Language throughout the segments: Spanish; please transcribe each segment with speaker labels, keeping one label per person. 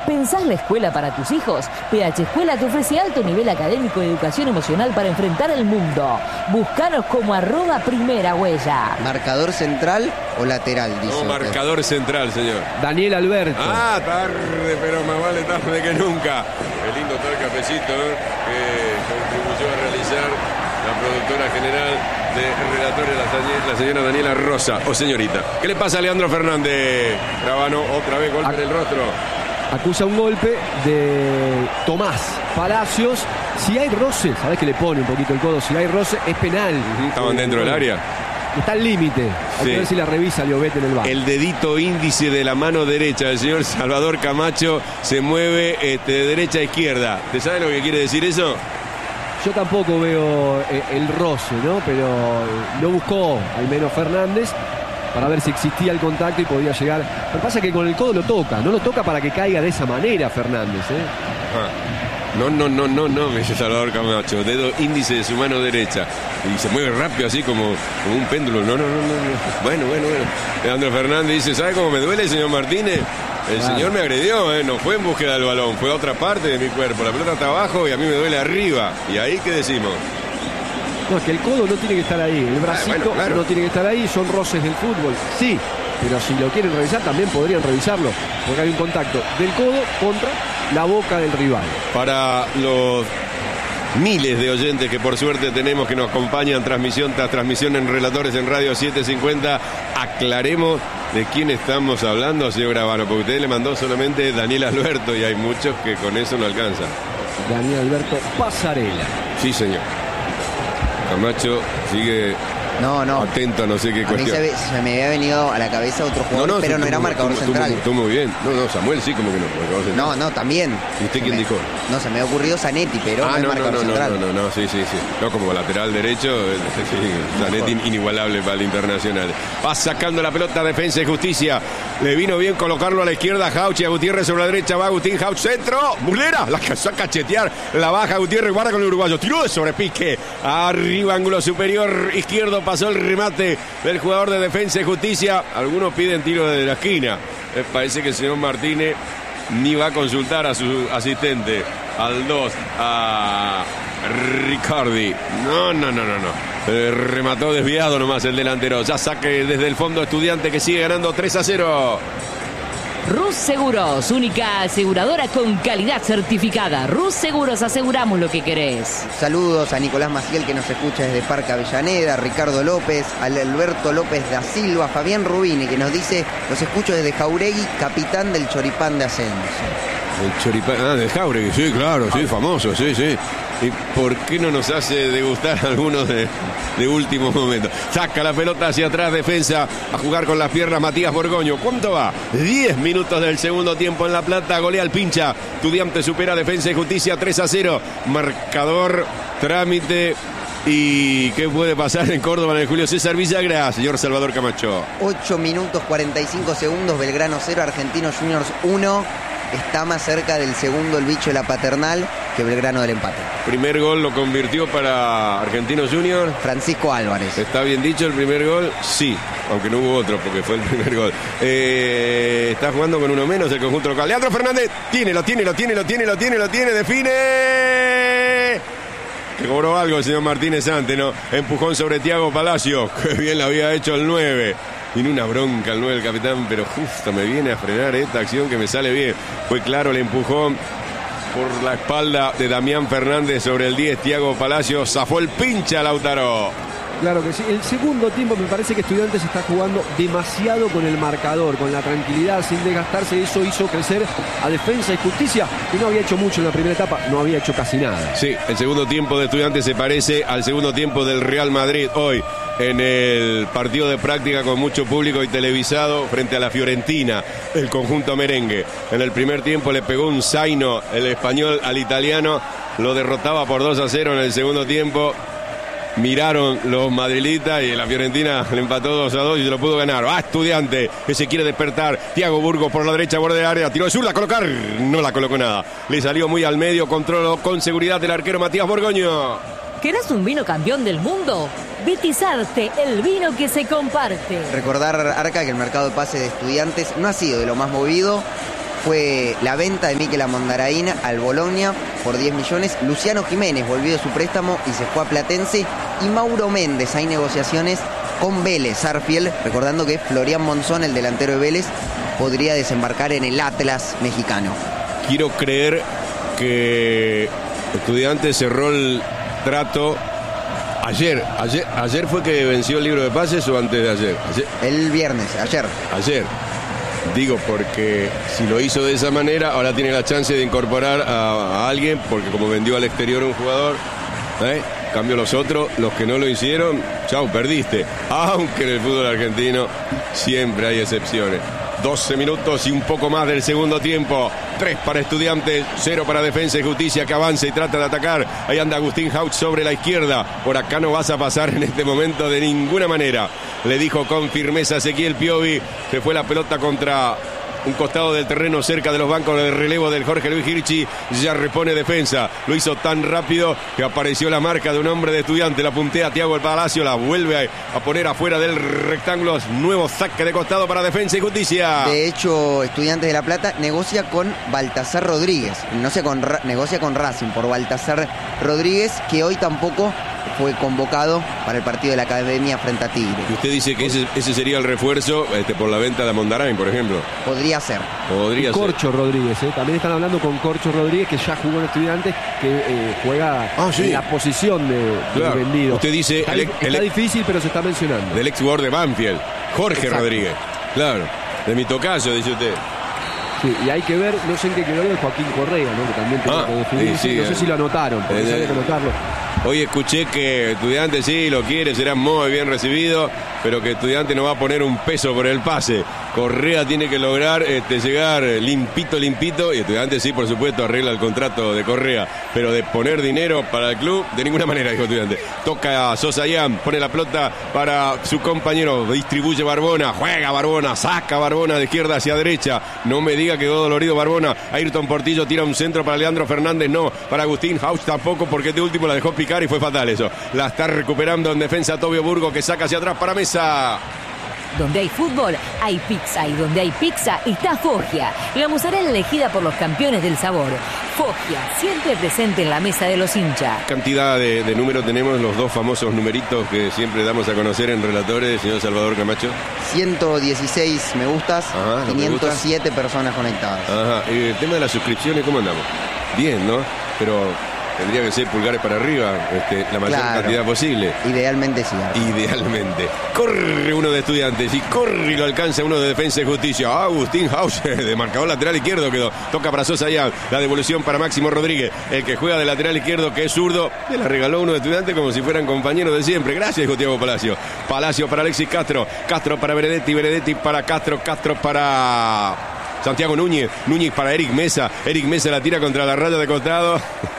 Speaker 1: ¿Pensás la escuela para tus hijos? PH Escuela te ofrece alto nivel académico y educación emocional para enfrentar el mundo. Búscanos como @primerahuella.
Speaker 2: ¿Marcador central o lateral, dice
Speaker 3: No,
Speaker 2: usted?
Speaker 3: marcador central, señor.
Speaker 4: Daniel Alberto.
Speaker 3: Ah, tarde, pero más vale tarde que nunca. Qué lindo está el cafecito que contribuyó a realizar la productora general de Relatores, la señora Daniela Rosa. O señorita. ¿Qué le pasa a Leandro Fernández? Rabano, otra vez golpe en el rostro.
Speaker 4: Acusa un golpe de Tomás Palacios. Si hay roce, sabés que le pone un poquito el codo. Si hay roce, es penal.
Speaker 3: Estaban dentro del área.
Speaker 4: Está al límite. Hay
Speaker 3: Sí.
Speaker 4: que ver si la revisa Llobet en el bar.
Speaker 3: El dedito índice de la mano derecha del señor Salvador Camacho se mueve de derecha a izquierda. ¿Te sabes lo que quiere decir eso?
Speaker 4: Yo tampoco veo el roce, ¿no? Pero lo buscó al menos Fernández para ver si existía el contacto y podía llegar. Lo que pasa es que con el codo lo toca. No lo toca para que caiga de esa manera Fernández,
Speaker 3: No, me dice Salvador Camacho. Dedo índice de su mano derecha. Y se mueve rápido así como un péndulo. No. Bueno. Leandro Fernández dice, ¿sabe cómo me duele, señor Martínez? El señor me agredió, no fue en búsqueda del balón, fue a otra parte de mi cuerpo. La pelota está abajo y a mí me duele arriba. ¿Y ahí qué decimos?
Speaker 4: No, es que el codo no tiene que estar ahí. El bracito
Speaker 3: claro.
Speaker 4: no tiene que estar ahí. Son roces del fútbol. Sí, pero si lo quieren revisar también podrían revisarlo. Porque hay un contacto del codo contra la boca del rival.
Speaker 3: Para los miles de oyentes que por suerte tenemos que nos acompañan transmisión tras transmisión en Relatores en Radio 750, aclaremos de quién estamos hablando, señor Gravano, porque usted le mandó solamente Daniel Alberto y hay muchos que con eso no alcanza.
Speaker 4: Daniel Alberto Pasarela.
Speaker 3: Sí, señor. Camacho sigue
Speaker 2: No.
Speaker 3: atento a no sé qué
Speaker 2: A mí
Speaker 3: cuestión.
Speaker 2: se me había venido a la cabeza otro jugador, pero no era marcador central.
Speaker 3: Estuvo muy bien. No, Samuel sí, como que no. Marcador central.
Speaker 2: No, también.
Speaker 3: ¿Y usted quién dijo?
Speaker 2: No, se me ha ocurrido Zanetti, pero no es marcador central.
Speaker 3: No, sí. No, como lateral derecho, sí, Zanetti inigualable para el Internacional. Va sacando la pelota, Defensa y Justicia. Le vino bien colocarlo a la izquierda, Jauch, y a Gutiérrez sobre la derecha, va Agustín, Jauch, centro, Mulera, la alcanzó a cachetear, la baja Gutiérrez, guarda con el uruguayo, tiró de sobrepique, arriba, ángulo superior izquierdo, pasó el remate del jugador de Defensa y Justicia. Algunos piden tiro desde la esquina. Parece que el señor Martínez ni va a consultar a su asistente, al 2, a Ricardi. No. Remató desviado nomás el delantero. Ya saque desde el fondo Estudiante, que sigue ganando 3-0.
Speaker 1: Rus Seguros, única aseguradora con calidad certificada. Rus Seguros, aseguramos lo que querés.
Speaker 2: Saludos a Nicolás Maciel, que nos escucha desde Parque Avellaneda, a Ricardo López, a Alberto López da Silva, Fabián Rubini, que nos dice, los escucho desde Jauregui, capitán del Choripán de Ascenso.
Speaker 3: El choripán, de Jauregui, sí, claro, sí, famoso, sí. ¿Y por qué no nos hace degustar algunos de último momento? Saca la pelota hacia atrás, Defensa, a jugar con las piernas Matías Borgoño. ¿Cuánto va? 10 minutos del segundo tiempo en La Plata, golea el Pincha. Estudiante supera Defensa y Justicia 3-0. Marcador, trámite. ¿Y qué puede pasar en Córdoba en el Julio César Villagra, señor Salvador Camacho?
Speaker 2: 8 minutos 45 segundos, Belgrano 0, Argentinos Juniors 1. Está más cerca del segundo el bicho de la Paternal que Belgrano del empate.
Speaker 3: Primer gol lo convirtió para Argentinos Juniors.
Speaker 2: Francisco Álvarez.
Speaker 3: ¿Está bien dicho el primer gol? Sí, aunque no hubo otro porque fue el primer gol. Está jugando con uno menos el conjunto local. Leandro Fernández lo tiene, define. Que cobró algo el señor Martínez antes, ¿no? Empujón sobre Thiago Palacio. Qué bien lo había hecho el 9. Tiene una bronca el 9 del capitán, pero justo me viene a frenar esta acción que me sale bien. Fue claro el empujón por la espalda de Damián Fernández sobre el 10, Thiago Palacio. Zafó el Pincha, Lautaro.
Speaker 4: Claro que sí. El segundo tiempo me parece que Estudiantes está jugando demasiado con el marcador, con la tranquilidad, sin desgastarse. Eso hizo crecer a Defensa y Justicia, que no había hecho mucho en la primera etapa, no había hecho casi nada.
Speaker 3: Sí, el segundo tiempo de Estudiantes se parece al segundo tiempo del Real Madrid hoy en el partido de práctica con mucho público y televisado frente a la Fiorentina, el conjunto merengue. En el primer tiempo le pegó un zaino el español al italiano, lo derrotaba por 2-0 en el segundo tiempo. Miraron los madrilistas y la Fiorentina le empató 2-2 y se lo pudo ganar. Estudiante, que se quiere despertar. Thiago Burgos por la derecha, borde de área, tiró de zurda, colocar, no la colocó nada. Le salió muy al medio, controló con seguridad el arquero Matías Borgoño.
Speaker 1: ¿Querés un vino campeón del mundo? Betizarte, el vino que se comparte.
Speaker 2: Recordar, Arca, que el mercado de pases de Estudiantes no ha sido de lo más movido, fue la venta de Mikel Mondarain al Bologna por 10 millones. Luciano Jiménez volvió de su préstamo y se fue a Platense. Y Mauro Méndez, hay negociaciones con Vélez Sarsfield, recordando que Florian Monzón, el delantero de Vélez, podría desembarcar en el Atlas mexicano.
Speaker 3: Quiero creer que Estudiantes cerró el trato ayer. ¿Ayer fue que venció el libro de pases o antes de ayer?
Speaker 2: El viernes, ayer.
Speaker 3: Digo, porque si lo hizo de esa manera, ahora tiene la chance de incorporar a alguien, porque como vendió al exterior un jugador, cambio los otros, los que no lo hicieron, chau, perdiste. Aunque en el fútbol argentino siempre hay excepciones. 12 minutos y un poco más del segundo tiempo. 3 para Estudiantes, 0 para Defensa y Justicia, que avanza y trata de atacar. Ahí anda Agustín Hauch sobre la izquierda. Por acá no vas a pasar en este momento de ninguna manera, le dijo con firmeza Ezequiel Piovi. Se fue la pelota contra un costado del terreno cerca de los bancos de relevo del Jorge Luis Hirschi. Ya repone Defensa. Lo hizo tan rápido que apareció la marca de un hombre de Estudiante. La puntea Thiago El Palacio. La vuelve a poner afuera del rectángulo. Nuevo saque de costado para Defensa y Justicia.
Speaker 2: De hecho, Estudiantes de La Plata negocia con Baltasar Rodríguez. Negocia con Racing por Baltasar Rodríguez, que hoy tampoco fue convocado para el partido de la Academia frente a Tigre.
Speaker 3: Y usted dice que ese sería el refuerzo por la venta de Mondarain, por ejemplo.
Speaker 2: Podría ser.
Speaker 4: Corcho Rodríguez, también están hablando con Corcho Rodríguez, que ya jugó en Estudiantes, que juega en la posición de vendido.
Speaker 3: Usted dice...
Speaker 4: Está difícil, pero se está mencionando.
Speaker 3: Del ex jugador de Banfield, Jorge
Speaker 2: Exacto.
Speaker 3: Rodríguez. Claro, de mi tocayo, dice usted.
Speaker 4: Sí, y hay que ver, no sé en qué quedó el Joaquín Correa, ¿no? Que también tiene que definir. No sé si lo anotaron, porque hay que anotarlo.
Speaker 3: Hoy escuché que Estudiante sí lo quiere, será muy bien recibido, pero que Estudiante no va a poner un peso por el pase. Correa tiene que lograr llegar limpito, y Estudiante sí, por supuesto, arregla el contrato de Correa, pero de poner dinero para el club, de ninguna manera, dijo Estudiante. Toca a Sosa Ian, pone la pelota para su compañero, distribuye Barbona, juega Barbona, saca Barbona de izquierda hacia derecha. No me diga que quedó dolorido Barbona. Ayrton Portillo tira un centro para Leandro Fernández, no, para Agustín Hauch tampoco, porque este último la dejó picar y fue fatal eso. La está recuperando en defensa Tobio Burgo, que saca hacia atrás para Mesa.
Speaker 1: Donde hay fútbol, hay pizza. Y donde hay pizza, está Foggia. La mozzarella elegida por los campeones del sabor. Foggia, siempre presente en la mesa de los hinchas.
Speaker 3: Cantidad de números tenemos, los dos famosos numeritos que siempre damos a conocer en Relatores, señor Salvador Camacho.
Speaker 2: 116 me gustas, 507 personas conectadas.
Speaker 3: Ajá, el tema de las suscripciones, ¿cómo andamos? Bien, ¿no? Pero tendría que ser pulgares para arriba, la mayor cantidad posible.
Speaker 2: Idealmente sí.
Speaker 3: Idealmente. Corre uno de Estudiantes y corre y lo alcanza uno de Defensa y Justicia. Agustín Hauch, de marcador lateral izquierdo quedó. Toca para Sosa ya. La devolución para Máximo Rodríguez. El que juega de lateral izquierdo, que es zurdo, le la regaló uno de Estudiantes como si fueran compañeros de siempre. Gracias, dijo Thiago Palacio. Palacio para Alexis Castro. Castro para Benedetti. Benedetti para Castro. Castro para Santiago Núñez. Núñez para Eric Mesa. Eric Mesa la tira contra la raya de costado.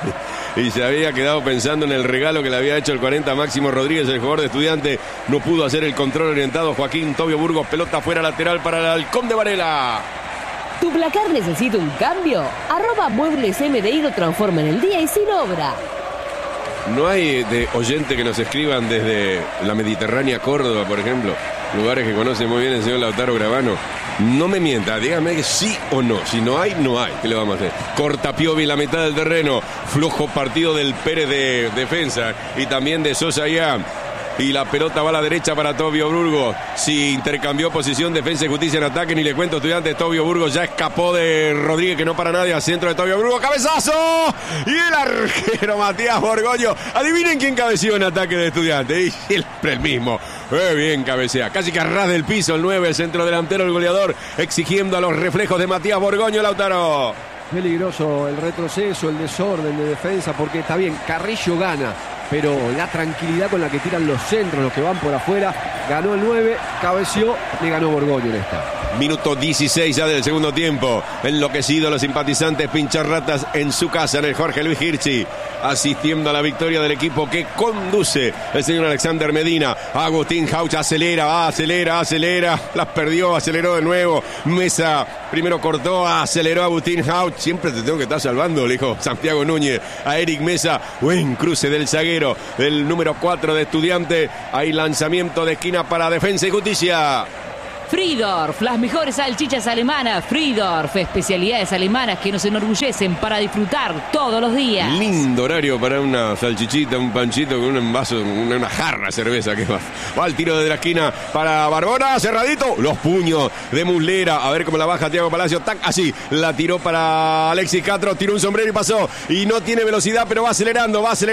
Speaker 3: Y se había quedado pensando en el regalo que le había hecho el 40 Máximo Rodríguez, el jugador de Estudiante. No pudo hacer el control orientado Joaquín Tobio Burgos. Pelota fuera lateral para el Halcón de Varela.
Speaker 1: ¿Tu placar necesita un cambio? @Muebles MDI lo transforma en el día y sin obra.
Speaker 3: No hay de oyente que nos escriban desde la Mediterránea Córdoba, por ejemplo, lugares que conoce muy bien el señor Lautaro Gravano. No me mienta, dígame que sí o no. Si no hay, no hay. ¿Qué le vamos a hacer? Corta Piovi la mitad del terreno. Flojo partido del Pérez de defensa y también de Sosa Ian. Y la pelota va a la derecha para Tobio Burgos. Si intercambió posición Defensa y Justicia en ataque, ni le cuento Estudiantes. Tobio Burgos ya escapó de Rodríguez, que no para nadie. Al centro de Tobio Burgos, ¡cabezazo! Y el arquero Matías Borgoño. Adivinen quién cabeció en ataque de Estudiantes. Y siempre el mismo. Bien cabecea. Casi que a ras del piso el 9, el centro delantero, el goleador, exigiendo a los reflejos de Matías Borgoño, Lautaro.
Speaker 4: Peligroso el retroceso, el desorden de defensa, porque está bien, Carrillo gana, pero la tranquilidad con la que tiran los centros, los que van por afuera, ganó el 9, cabeció, le ganó Borgoño en esta.
Speaker 3: Minuto 16 ya del segundo tiempo. Enloquecido los simpatizantes pincharratas en su casa, en el Jorge Luis Hirschi, asistiendo a la victoria del equipo que conduce el señor Alexander Medina. Agustín Hauch acelera. Las perdió, aceleró de nuevo. Mesa primero cortó, aceleró Agustín Hauch. Siempre te tengo que estar salvando, le dijo Santiago Núñez a Eric Mesa. Buen cruce del zaguero, del número 4 de Estudiante. Hay lanzamiento de esquina para Defensa y Justicia.
Speaker 1: Friedorf, las mejores salchichas alemanas. Friedorf, especialidades alemanas que nos enorgullecen para disfrutar todos los días.
Speaker 3: Lindo horario para una salchichita, un panchito con un vaso, una jarra de cerveza que va. Va al tiro desde la esquina para Barbona, cerradito. Los puños de Muslera. A ver cómo la baja Thiago Palacio. Tac, así. La tiró para Alexis Castro. Tiró un sombrero y pasó. Y no tiene velocidad, pero va acelerando. Va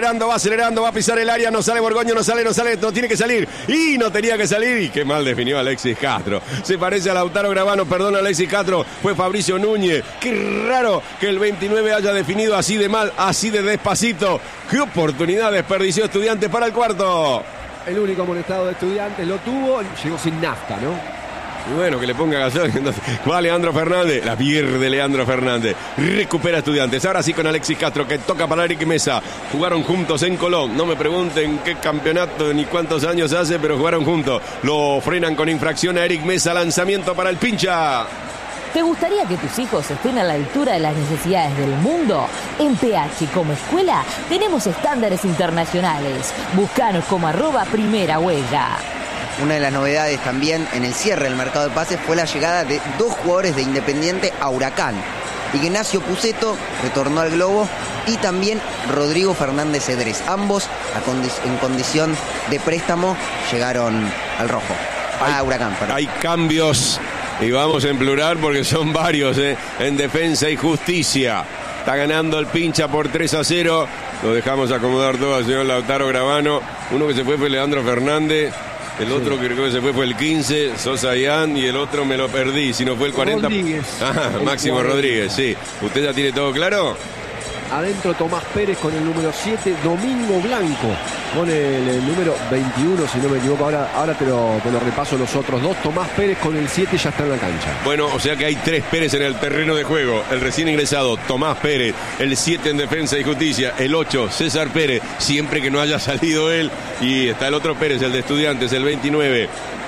Speaker 3: a pisar el área. No sale Borgoño, no sale. No tiene que salir. Y no tenía que salir. Y qué mal definió Alexis Castro. Se parece a Lautaro Gravano, perdón, Alexis Castro, fue Fabricio Núñez. Qué raro que el 29 haya definido así de mal, así de despacito. Qué oportunidad desperdició Estudiantes para el cuarto.
Speaker 4: El único amonestado de Estudiantes lo tuvo, llegó sin nafta, ¿no?
Speaker 3: Y bueno, que le ponga gasolina. Entonces, va Leandro Fernández, la pierde Leandro Fernández. Recupera Estudiantes. Ahora sí con Alexis Castro, que toca para Eric Mesa. Jugaron juntos en Colón. No me pregunten qué campeonato ni cuántos años hace, pero jugaron juntos. Lo frenan con infracción a Eric Mesa. Lanzamiento para el pincha.
Speaker 1: ¿Te gustaría que tus hijos estén a la altura de las necesidades del mundo? En PH como escuela tenemos estándares internacionales. Búscanos como @primera huella.
Speaker 2: Una de las novedades también en el cierre del mercado de pases fue la llegada de 2 jugadores de Independiente a Huracán. Ignacio Puceto retornó al Globo y también Rodrigo Fernández Cedrés. Ambos en condición de préstamo llegaron al rojo. A Huracán, perdón.
Speaker 3: Hay cambios y vamos en plural porque son varios en Defensa y Justicia. Está ganando el pincha por 3-0. Lo dejamos acomodar todo al señor Lautaro Gravano. Uno que se fue Leandro Fernández. El otro que creo que se fue el 15, Sosa Ian, y el otro me lo perdí, si no fue el 40.
Speaker 4: Rodríguez.
Speaker 3: Máximo Rodríguez, sí. ¿Usted ya tiene todo claro?
Speaker 4: Adentro Tomás Pérez con el número 7, Domingo Blanco con el número 21, si no me equivoco. Ahora te lo repaso los otros dos. Tomás Pérez con el 7 ya está en la cancha.
Speaker 3: Bueno, o sea que hay 3 Pérez en el terreno de juego. El recién ingresado, Tomás Pérez. El 7 en Defensa y Justicia. El 8, César Pérez. Siempre que no haya salido él. Y está el otro Pérez, el de Estudiantes, el 29.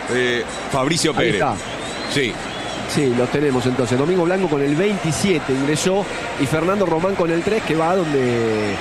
Speaker 3: Fabricio Pérez.
Speaker 4: Ahí está.
Speaker 3: Sí.
Speaker 4: Sí, los tenemos entonces. Domingo Blanco con el 27 ingresó y Fernando Román con el 3, que va donde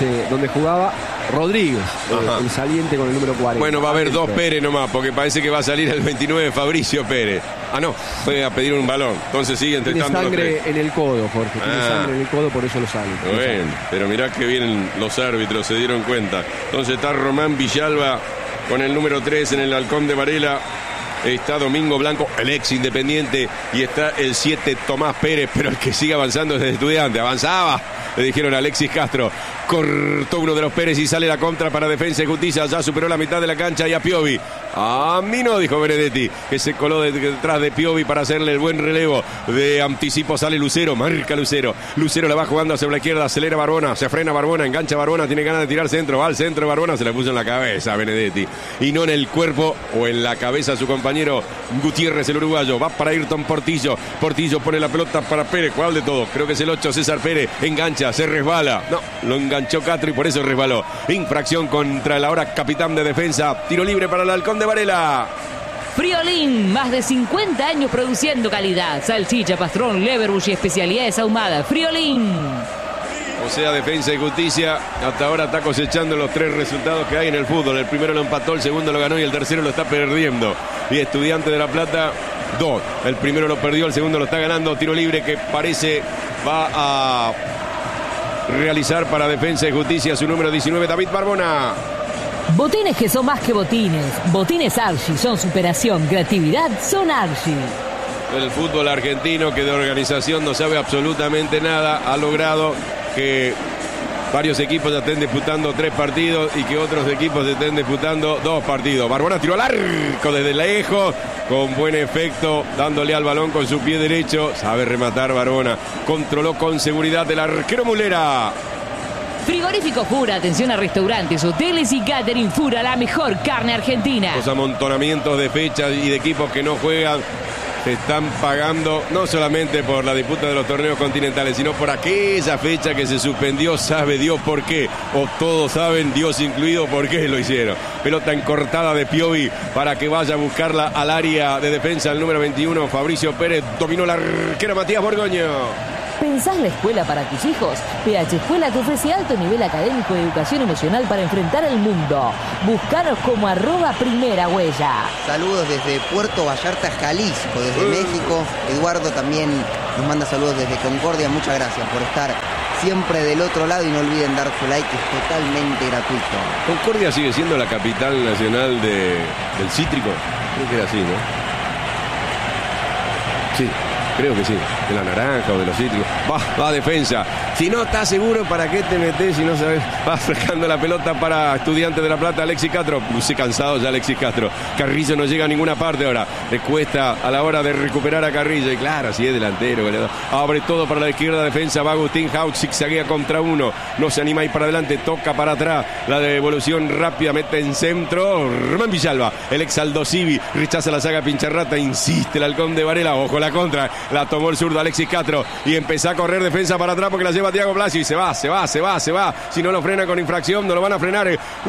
Speaker 4: jugaba Rodríguez, el saliente con el número 40.
Speaker 3: Bueno, va a haber 2 Pérez nomás, porque parece que va a salir el 29 Fabricio Pérez. Ah, no, fue a pedir un balón. Entonces sigue intentando.
Speaker 4: Tiene sangre en el codo, Jorge. Tiene sangre en el codo, por eso lo sale.
Speaker 3: Bueno, pero mirá que vienen los árbitros, se dieron cuenta. Entonces está Román Villalba con el número 3 en el Halcón de Varela. Está Domingo Blanco, el ex Independiente, y está el 7 Tomás Pérez, pero el que sigue avanzando es el Estudiante. Avanzaba, le dijeron a Alexis Castro. Cortó uno de los Pérez y sale la contra para Defensa y Justicia. Ya superó la mitad de la cancha y a Piovi. A mí no, dijo Benedetti, que se coló detrás de Piovi para hacerle el buen relevo. De anticipo sale Lucero, marca Lucero. Lucero la va jugando hacia la izquierda, acelera Barbona, se frena Barbona, engancha Barbona, tiene ganas de tirar centro, va al centro de Barbona, se la puso en la cabeza a Benedetti. Y no en el cuerpo o en la cabeza a su compañero Gutiérrez, el uruguayo. Va para Ayrton Portillo. Portillo pone la pelota para Pérez. ¿Cuál de todo? Creo que es el 8, César Pérez. Engancha, se resbala. No, lo enganchó Castro y por eso resbaló. Infracción contra el ahora capitán de Defensa. Tiro libre para el Halcón de Varela.
Speaker 1: Friolín, más de 50 años produciendo calidad. Salchicha, pastrón, leverbush y especialidades ahumadas. Friolín.
Speaker 3: O sea, Defensa y Justicia hasta ahora está cosechando los 3 resultados que hay en el fútbol. El primero lo empató, el segundo lo ganó y el tercero lo está perdiendo. Y Estudiante de La Plata, 2. El primero lo perdió, el segundo lo está ganando. Tiro libre que parece va a realizar para Defensa y Justicia su número 19, David Barbona.
Speaker 1: Botines que son más que botines. Botines Archie son superación, creatividad, son Archie.
Speaker 3: El fútbol argentino, que de organización no sabe absolutamente nada, ha logrado que varios equipos estén disputando 3 partidos y que otros equipos estén disputando 2 partidos. Barbona tiró al arco desde lejos, con buen efecto, dándole al balón con su pie derecho. Sabe rematar Barbona. Controló con seguridad el arquero Mulera.
Speaker 1: Frigorífico Fura, atención a restaurantes, hoteles y catering. Fura, la mejor carne argentina.
Speaker 3: Los amontonamientos de fechas y de equipos que no juegan se están pagando no solamente por la disputa de los torneos continentales, sino por aquella fecha que se suspendió. Sabe Dios por qué, o todos saben, Dios incluido, por qué lo hicieron. Pelota encortada de Piovi para que vaya a buscarla al área de defensa el número 21, Fabricio Pérez. Dominó la arquera Matías Borgoño.
Speaker 1: ¿Pensás la escuela para tus hijos? PH Escuela te ofrece alto nivel académico y educación emocional para enfrentar el mundo. Búscanos como @primera huella.
Speaker 2: Saludos desde Puerto Vallarta, Jalisco, desde México. Eduardo también nos manda saludos desde Concordia. Muchas gracias por estar siempre del otro lado y no olviden dar su like, es totalmente gratuito.
Speaker 3: Concordia sigue siendo la capital nacional del cítrico. Creo que era así, ¿no? Sí, creo que sí. De la naranja o de los cítricos. Va defensa. Si no estás seguro, ¿para qué te metes si no sabes? Va frescando la pelota para Estudiantes de La Plata, Alexis Castro. Puse cansado ya Alexis Castro. Carrillo no llega a ninguna parte ahora. Le cuesta a la hora de recuperar a Carrillo. Y claro, si es delantero. Abre todo para la izquierda, defensa. Va Agustín Hauch, zigzaguea contra uno. No se anima a ir para adelante, toca para atrás. La devolución rápida, mete en centro. Román Villalba, el ex Aldo Civi. Rechaza la saga Pincharrata, insiste el halcón de Varela. Ojo la contra. La tomó el zurdo Alexis Castro. Y empezó a correr defensa para atrás porque la lleva Thiago Palacio y se va. Si no lo frena con infracción, no lo van a frenar.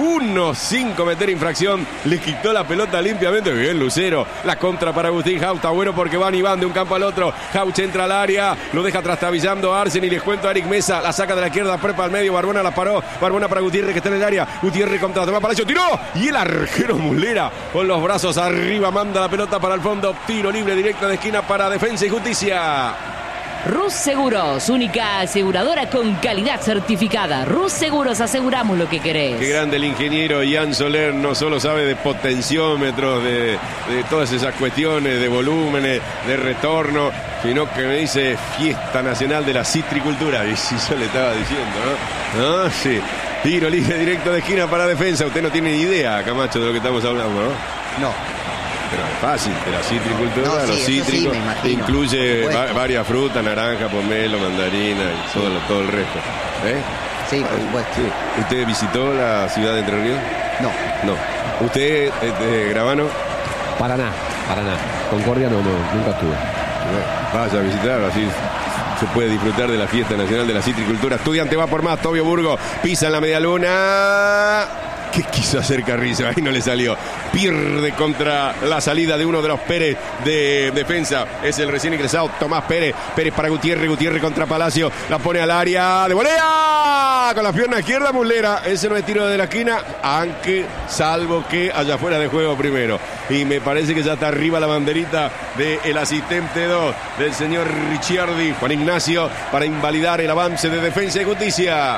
Speaker 3: 1-5 meter infracción. Le quitó la pelota limpiamente. Bien, Lucero. La contra para Agustín Hauch. Está bueno porque van y van de un campo al otro. Hauch entra al área. Lo deja trastabillando a Arsen y les cuento a Eric Mesa. La saca de la izquierda, prepa al medio. Barbona la paró. Barbona para Gutiérrez que está en el área. Gutiérrez contra Tomás Palacio. Tiró. Y el arquero Mulera con los brazos arriba manda la pelota para el fondo. Tiro libre directo de esquina para Defensa y Justicia.
Speaker 1: Rus Seguros, única aseguradora con calidad certificada. Rus Seguros, aseguramos lo que querés.
Speaker 3: Qué grande el ingeniero Ian Soler, no solo sabe de potenciómetros, de todas esas cuestiones, de volúmenes, de retorno, sino que me dice Fiesta Nacional de la Citricultura. Y si yo le estaba diciendo, ¿no? Sí. Tiro libre directo de esquina para Defensa. Usted no tiene ni idea, Camacho, de lo que estamos hablando, ¿no?
Speaker 2: No.
Speaker 3: Pero es fácil, de la citricultura,
Speaker 2: No, sí,
Speaker 3: los cítricos,
Speaker 2: sí,
Speaker 3: incluye varias frutas, naranja, pomelo, mandarina y todo el resto.
Speaker 2: Sí, por supuesto.
Speaker 3: Sí. ¿Usted visitó la ciudad de Entre Ríos?
Speaker 2: No.
Speaker 3: ¿Usted, Gravano?
Speaker 4: Paraná. Concordia no, nunca estuve.
Speaker 3: Vaya a visitar, así se puede disfrutar de la fiesta nacional de la citricultura. Estudiante va por más, Tobio Burgo pisa en la media luna. ¿Qué quiso hacer Carrillo? Ahí no le salió. Pierde contra la salida de uno de los Pérez de defensa. Es el recién ingresado Tomás Pérez. Pérez para Gutiérrez. Gutiérrez contra Palacio. La pone al área. ¡De volea! Con la pierna izquierda, Mulera. Ese no es tiro de la esquina. Aunque, salvo que haya fuera de juego primero. Y me parece que ya está arriba la banderita del asistente 2 del señor Ricciardi, Juan Ignacio, para invalidar el avance de Defensa y Justicia.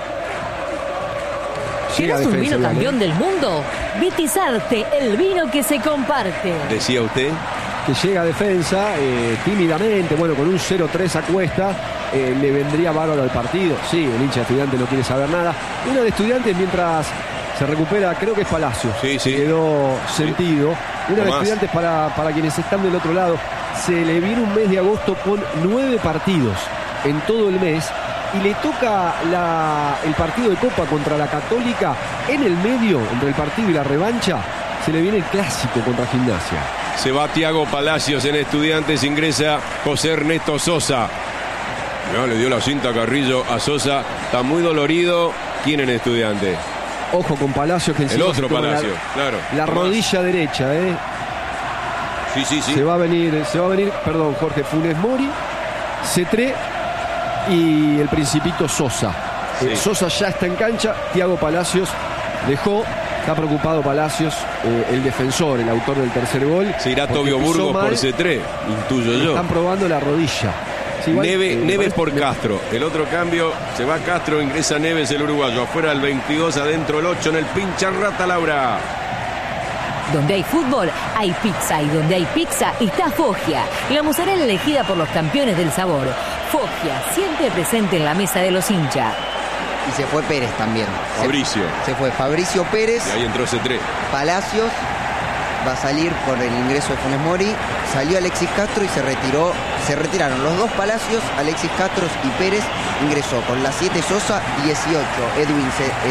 Speaker 1: ¿Quieres un vino campeón del mundo? Vitizarte, el vino que se comparte.
Speaker 3: Decía usted
Speaker 4: que llega a Defensa tímidamente, bueno, con un 0-3 a cuesta, le vendría bárbaro al partido. Sí, el hincha de Estudiantes no quiere saber nada. Uno de Estudiantes mientras se recupera, creo que es Palacio.
Speaker 3: Sí.
Speaker 4: Quedó sentido. Uno de Estudiantes, para quienes están del otro lado, se le viene un mes de agosto con 9 partidos en todo el mes. Y le toca el partido de Copa contra la Católica en el medio, entre el partido y la revancha. Se le viene el clásico contra Gimnasia.
Speaker 3: Se va Thiago Palacios en Estudiantes, ingresa José Ernesto Sosa. No, le dio la cinta a Carrillo a Sosa. Está muy dolorido. ¿Quién en Estudiantes?
Speaker 4: Ojo con Palacios, que
Speaker 3: el otro Palacio, claro.
Speaker 4: La rodilla derecha,
Speaker 3: Sí.
Speaker 4: Se va a venir, perdón, Jorge, Funes Mori, Cetré y el Principito Sosa.
Speaker 3: Sí.
Speaker 4: Sosa ya está en cancha, Thiago Palacios dejó, está preocupado Palacios, el defensor, el autor del tercer gol.
Speaker 3: Se irá Tobio Burgos por Cetré, intuyo yo.
Speaker 4: Están probando la rodilla. Sí, igual,
Speaker 3: Neves por Castro. El otro cambio, se va Castro, ingresa Neves, el uruguayo. Afuera el 22, adentro el 8 en el Pincharrata, Laura.
Speaker 1: Donde hay fútbol, hay pizza. Y donde hay pizza, está Foggia. La mozzarella elegida por los campeones del sabor. Foggia, siempre presente en la mesa de los hinchas.
Speaker 2: Y se fue Pérez también.
Speaker 3: Fabricio.
Speaker 2: Se fue Fabricio Pérez.
Speaker 3: Y ahí entró Cetré.
Speaker 2: Palacios va a salir por el ingreso de Funes Mori. Salió Alexis Castro y se retiró. Se retiraron los dos Palacios, Alexis Castro y Pérez. Ingresó con la 7 Sosa, 18 Edwin.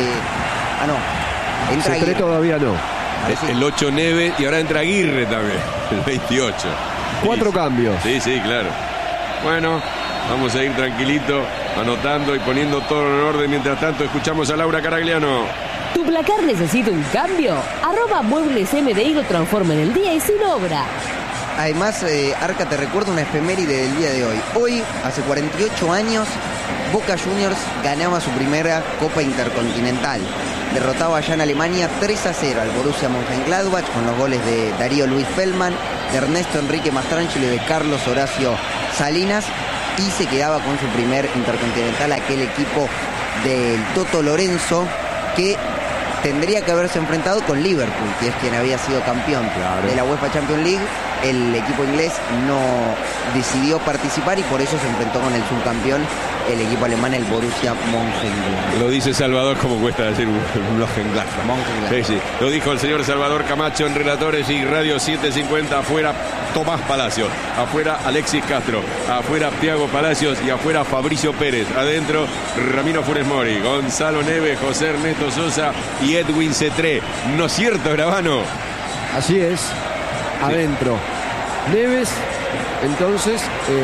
Speaker 2: Entra
Speaker 4: Cetré todavía no.
Speaker 3: El 8 Neves y ahora entra Aguirre también, el 28.
Speaker 4: 4 cambios.
Speaker 3: Sí, claro. Bueno, vamos a ir tranquilito, anotando y poniendo todo en orden. Mientras tanto, escuchamos a Laura Caragliano.
Speaker 1: ¿Tu placar necesita un cambio? @muebles MDI lo transforma en el día y sin obra.
Speaker 2: Además, Arca, te recuerdo una efeméride del día de hoy. Hoy, hace 48 años, Boca Juniors ganaba su primera Copa Intercontinental. Derrotaba allá en Alemania 3-0 al Borussia Mönchengladbach con los goles de Darío Luis Feldman, de Ernesto Enrique Mastrangelo y de Carlos Horacio Salinas, y se quedaba con su primer Intercontinental aquel equipo del Toto Lorenzo, que tendría que haberse enfrentado con Liverpool, que es quien había sido campeón de la UEFA Champions League. El equipo inglés no decidió participar y por eso se enfrentó con el subcampeón, el equipo alemán, el Borussia Mönchengladbach.
Speaker 3: Lo dice Salvador, como cuesta decir Mönchengladbach. Sí, sí. Lo dijo el señor Salvador Camacho en Relatores y Radio 750. Afuera Tomás Palacios, afuera Alexis Castro, afuera Thiago Palacios y afuera Fabricio Pérez. Adentro Ramiro Funes Mori, Gonzalo Neves, José Ernesto Sosa y Edwin Cetré. ¿No es cierto, Gravano?
Speaker 4: Así es. Adentro Neves, entonces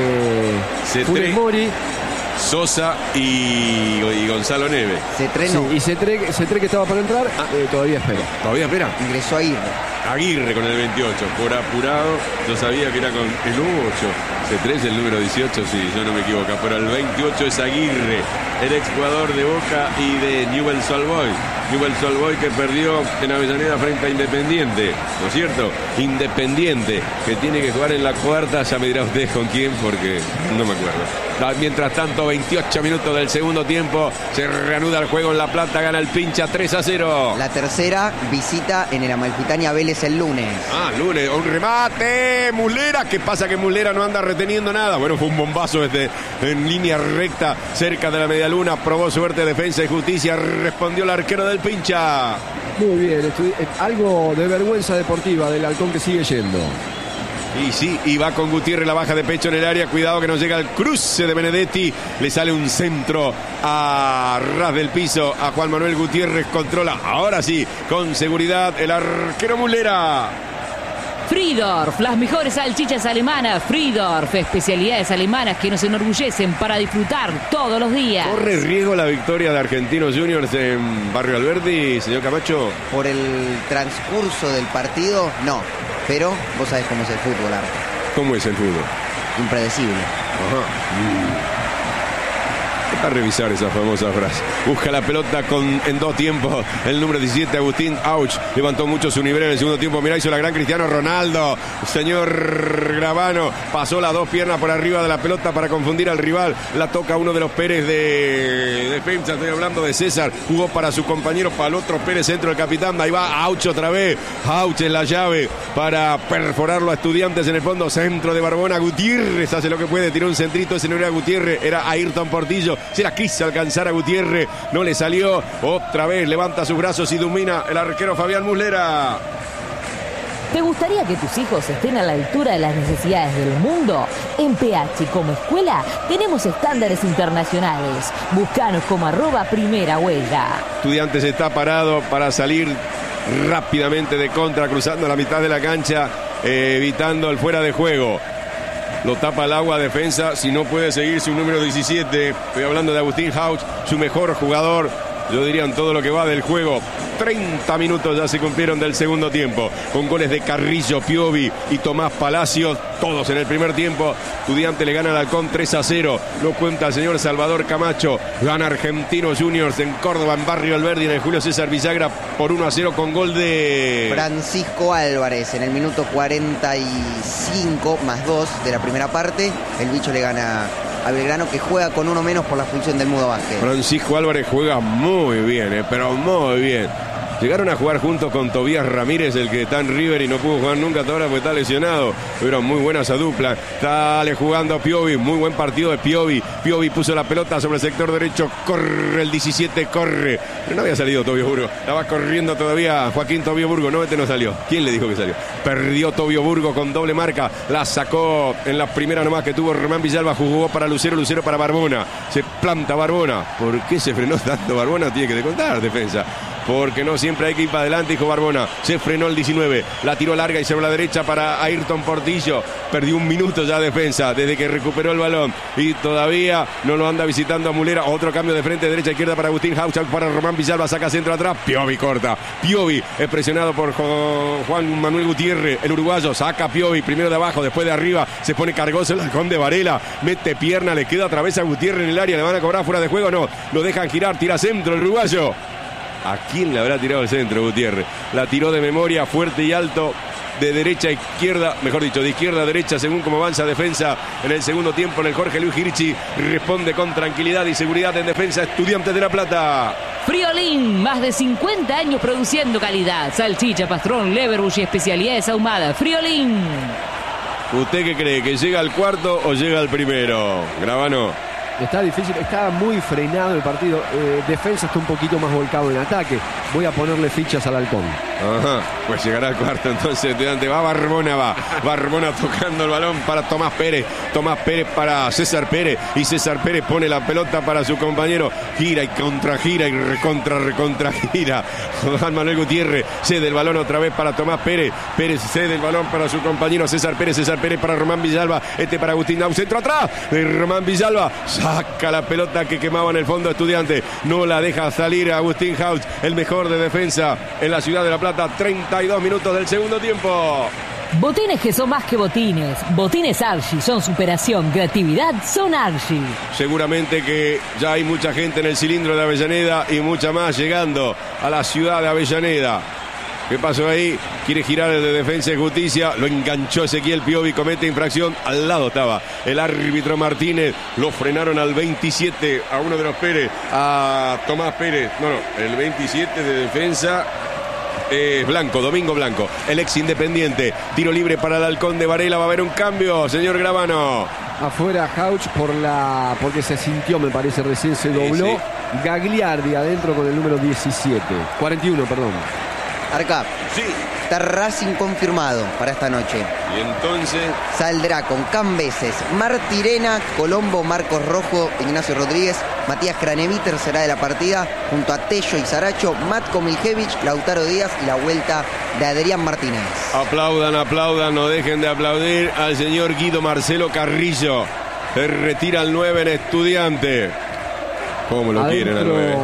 Speaker 4: Funes Mori,
Speaker 3: Sosa y Gonzalo Neves.
Speaker 2: Cetré no.
Speaker 4: Sí, y Cetré que estaba para entrar, todavía espera.
Speaker 3: ¿Todavía espera?
Speaker 2: Ingresó
Speaker 3: Aguirre con el 28, por apurado. Yo sabía que era con el 8. Cetré es el número 18, si yo no me equivoco, pero el 28 es Aguirre, el exjugador de Boca y de Newell's Old Boys. Newell's Old Boys que perdió en Avellaneda frente a Independiente, ¿no es cierto? Independiente, que tiene que jugar en la cuarta, ya me dirá usted con quién, porque no me acuerdo. Mientras tanto, 28 minutos del segundo tiempo, se reanuda el juego en La Plata, gana el Pincha 3-0.
Speaker 2: La tercera visita en el Amalfitani a Vélez el lunes.
Speaker 3: Lunes, un remate, Muslera. ¿Qué pasa que Muslera no anda reteniendo nada? Bueno, fue un bombazo en línea recta, cerca de la medialuna, probó suerte Defensa y Justicia, respondió el arquero del Pincha.
Speaker 4: Muy bien, algo de vergüenza deportiva del Halcón que sigue yendo.
Speaker 3: Y sí, y va con Gutiérrez, la baja de pecho en el área. Cuidado que no llega al cruce de Benedetti. Le sale un centro a ras del piso a Juan Manuel Gutiérrez. Controla, ahora sí, con seguridad el arquero Muslera.
Speaker 1: Friedorf, las mejores salchichas alemanas. Friedorf, especialidades alemanas que nos enorgullecen para disfrutar todos los días.
Speaker 3: ¿Corre riesgo la victoria de Argentinos Juniors en Barrio Alberdi, señor Camacho?
Speaker 2: Por el transcurso del partido, no. Pero vos sabés cómo es el fútbol, Arca.
Speaker 3: ¿Cómo es el fútbol?
Speaker 2: Impredecible.
Speaker 3: Ajá. A revisar esa famosa frase. Busca la pelota en dos tiempos. El número 17, Agustín Auch, levantó mucho su nivel en el segundo tiempo. Mirá, hizo la gran Cristiano Ronaldo. Señor Gravano, pasó las dos piernas por arriba de la pelota para confundir al rival. La toca uno de los Pérez de defensa. Estoy hablando de César. Jugó para su compañero, para el otro Pérez, centro del capitán. Ahí va Auch otra vez. Auch es la llave para perforarlo a Estudiantes en el fondo. Centro de Barbona. Gutiérrez hace lo que puede. Tiró un centrito. Ese no era Gutiérrez, era Ayrton Portillo. Se la quiso alcanzar a Gutiérrez, no le salió. Otra vez levanta sus brazos y domina el arquero Fabián Muslera.
Speaker 1: ¿Te gustaría que tus hijos estén a la altura de las necesidades del mundo? En PH como escuela tenemos estándares internacionales. Búscanos como @primera huella.
Speaker 3: Estudiantes está parado para salir rápidamente de contra, cruzando la mitad de la cancha, evitando el fuera de juego. Lo tapa el agua, defensa, si no puede seguir su número 17. Estoy hablando de Agustín Auch, su mejor jugador, yo diría en todo lo que va del juego. 30 minutos ya se cumplieron del segundo tiempo, con goles de Carrillo, Piovi y Tomás Palacios, todos en el primer tiempo. Estudiante le gana al Halcón 3-0, lo cuenta el señor Salvador Camacho. Gana Argentinos Juniors en Córdoba, en Barrio Alberdi, en el Julio César Villagra, por 1-0 con gol de
Speaker 2: Francisco Álvarez en el minuto 45 más 2 de la primera parte. El bicho le gana a Belgrano, que juega con uno menos por la función del Mudo Vázquez.
Speaker 3: Francisco Álvarez juega muy bien, pero muy bien. Llegaron a jugar juntos con Tobías Ramírez, el que está en River y no pudo jugar nunca hasta ahora porque está lesionado. Pero muy buena esa dupla. Dale jugando a Piovi, muy buen partido de Piovi. Piovi puso la pelota sobre el sector derecho, corre el 17, corre. Pero no había salido Tobio Burgo, estaba corriendo todavía Joaquín Tobio Burgo. No, no salió. ¿Quién le dijo que salió? Perdió Tobio Burgo con doble marca. La sacó en la primera nomás que tuvo Román Villalba. Jugó para Lucero, Lucero para Barbona. Se planta Barbona. ¿Por qué se frenó tanto Barbona? Tiene que contar defensa. porque no siempre hay que ir para adelante, dijo Barbona. Se frenó el 19, la tiró larga y sobre la derecha para Ayrton Portillo. Perdió un minuto ya defensa desde que recuperó el balón y todavía no lo anda visitando a Mulera. Otro cambio de frente, derecha a izquierda para Agustín Hauch, para Román Villalba, saca centro atrás. Piovi corta. Piovi es presionado por Juan Manuel Gutiérrez, el uruguayo. Saca Piovi primero de abajo, después de arriba. Se pone cargoso el halcón de Varela. Mete pierna, le queda otra vez a Gutiérrez en el área. Le van a cobrar fuera de juego, no. Lo dejan girar, tira centro el uruguayo. ¿A quién le habrá tirado el centro Gutiérrez? La tiró de memoria, fuerte y alto, de derecha a izquierda, mejor dicho, de izquierda a derecha, según como avanza defensa en el segundo tiempo. En el Jorge Luis Hirschi responde con tranquilidad y seguridad en defensa Estudiantes de La Plata.
Speaker 1: Friolín, más de 50 años produciendo calidad. Salchicha, pastrón, leverbush y especialidades ahumadas. Friolín.
Speaker 3: ¿Usted qué cree? ¿Que llega al cuarto o llega al primero? Gravano.
Speaker 4: Está difícil, está muy frenado el partido. Defensa está un poquito más volcado en ataque. Voy a ponerle fichas al halcón.
Speaker 3: Ajá, pues llegará al cuarto entonces. Estudiante va Barbona tocando el balón para Tomás Pérez. Tomás Pérez para César Pérez. Y César Pérez pone la pelota para su compañero. Gira y contragira y recontra gira. Juan Manuel Gutiérrez cede el balón otra vez para Tomás Pérez. Pérez cede el balón para su compañero César Pérez. César Pérez para Román Villalba. Para Agustín Nau. Centro atrás de Román Villalba. Saca la pelota que quemaba en el fondo Estudiante. No la deja salir a Agustín Hauch, el mejor de defensa en la ciudad de La Plata. 32 minutos del segundo tiempo.
Speaker 1: Botines que son más que botines. Botines Archie son superación, creatividad, son Archie.
Speaker 3: Seguramente que ya hay mucha gente en el cilindro de Avellaneda y mucha más llegando a la ciudad de Avellaneda. ¿Qué pasó ahí? Quiere girar el de Defensa y Justicia. Lo enganchó Ezequiel Piovi, comete infracción. Al lado estaba el árbitro Martínez. Lo frenaron al 27 a uno de los Pérez. A Tomás Pérez. No, el 27 de Defensa. Blanco, Domingo Blanco, el ex Independiente. Tiro libre para el halcón de Varela. Va a haber un cambio, señor Gravano.
Speaker 4: Afuera Hauch porque se sintió, me parece, recién se dobló. Sí. Gagliardi adentro con el número 41, perdón.
Speaker 2: Arca,
Speaker 3: sí.
Speaker 2: Está Racing confirmado para esta noche.
Speaker 3: Y entonces
Speaker 2: saldrá con Cambeses, Martirena, Colombo, Marcos Rojo, Ignacio Rodríguez, Matías Craneviter será de la partida, junto a Tello y Saracho, Matko Miljevich, Lautaro Díaz y la vuelta de Adrián Martínez.
Speaker 3: Aplaudan, no dejen de aplaudir al señor Guido Marcelo Carrillo. Se retira el 9 en Estudiante. ¿Cómo lo adentro quieren al 9?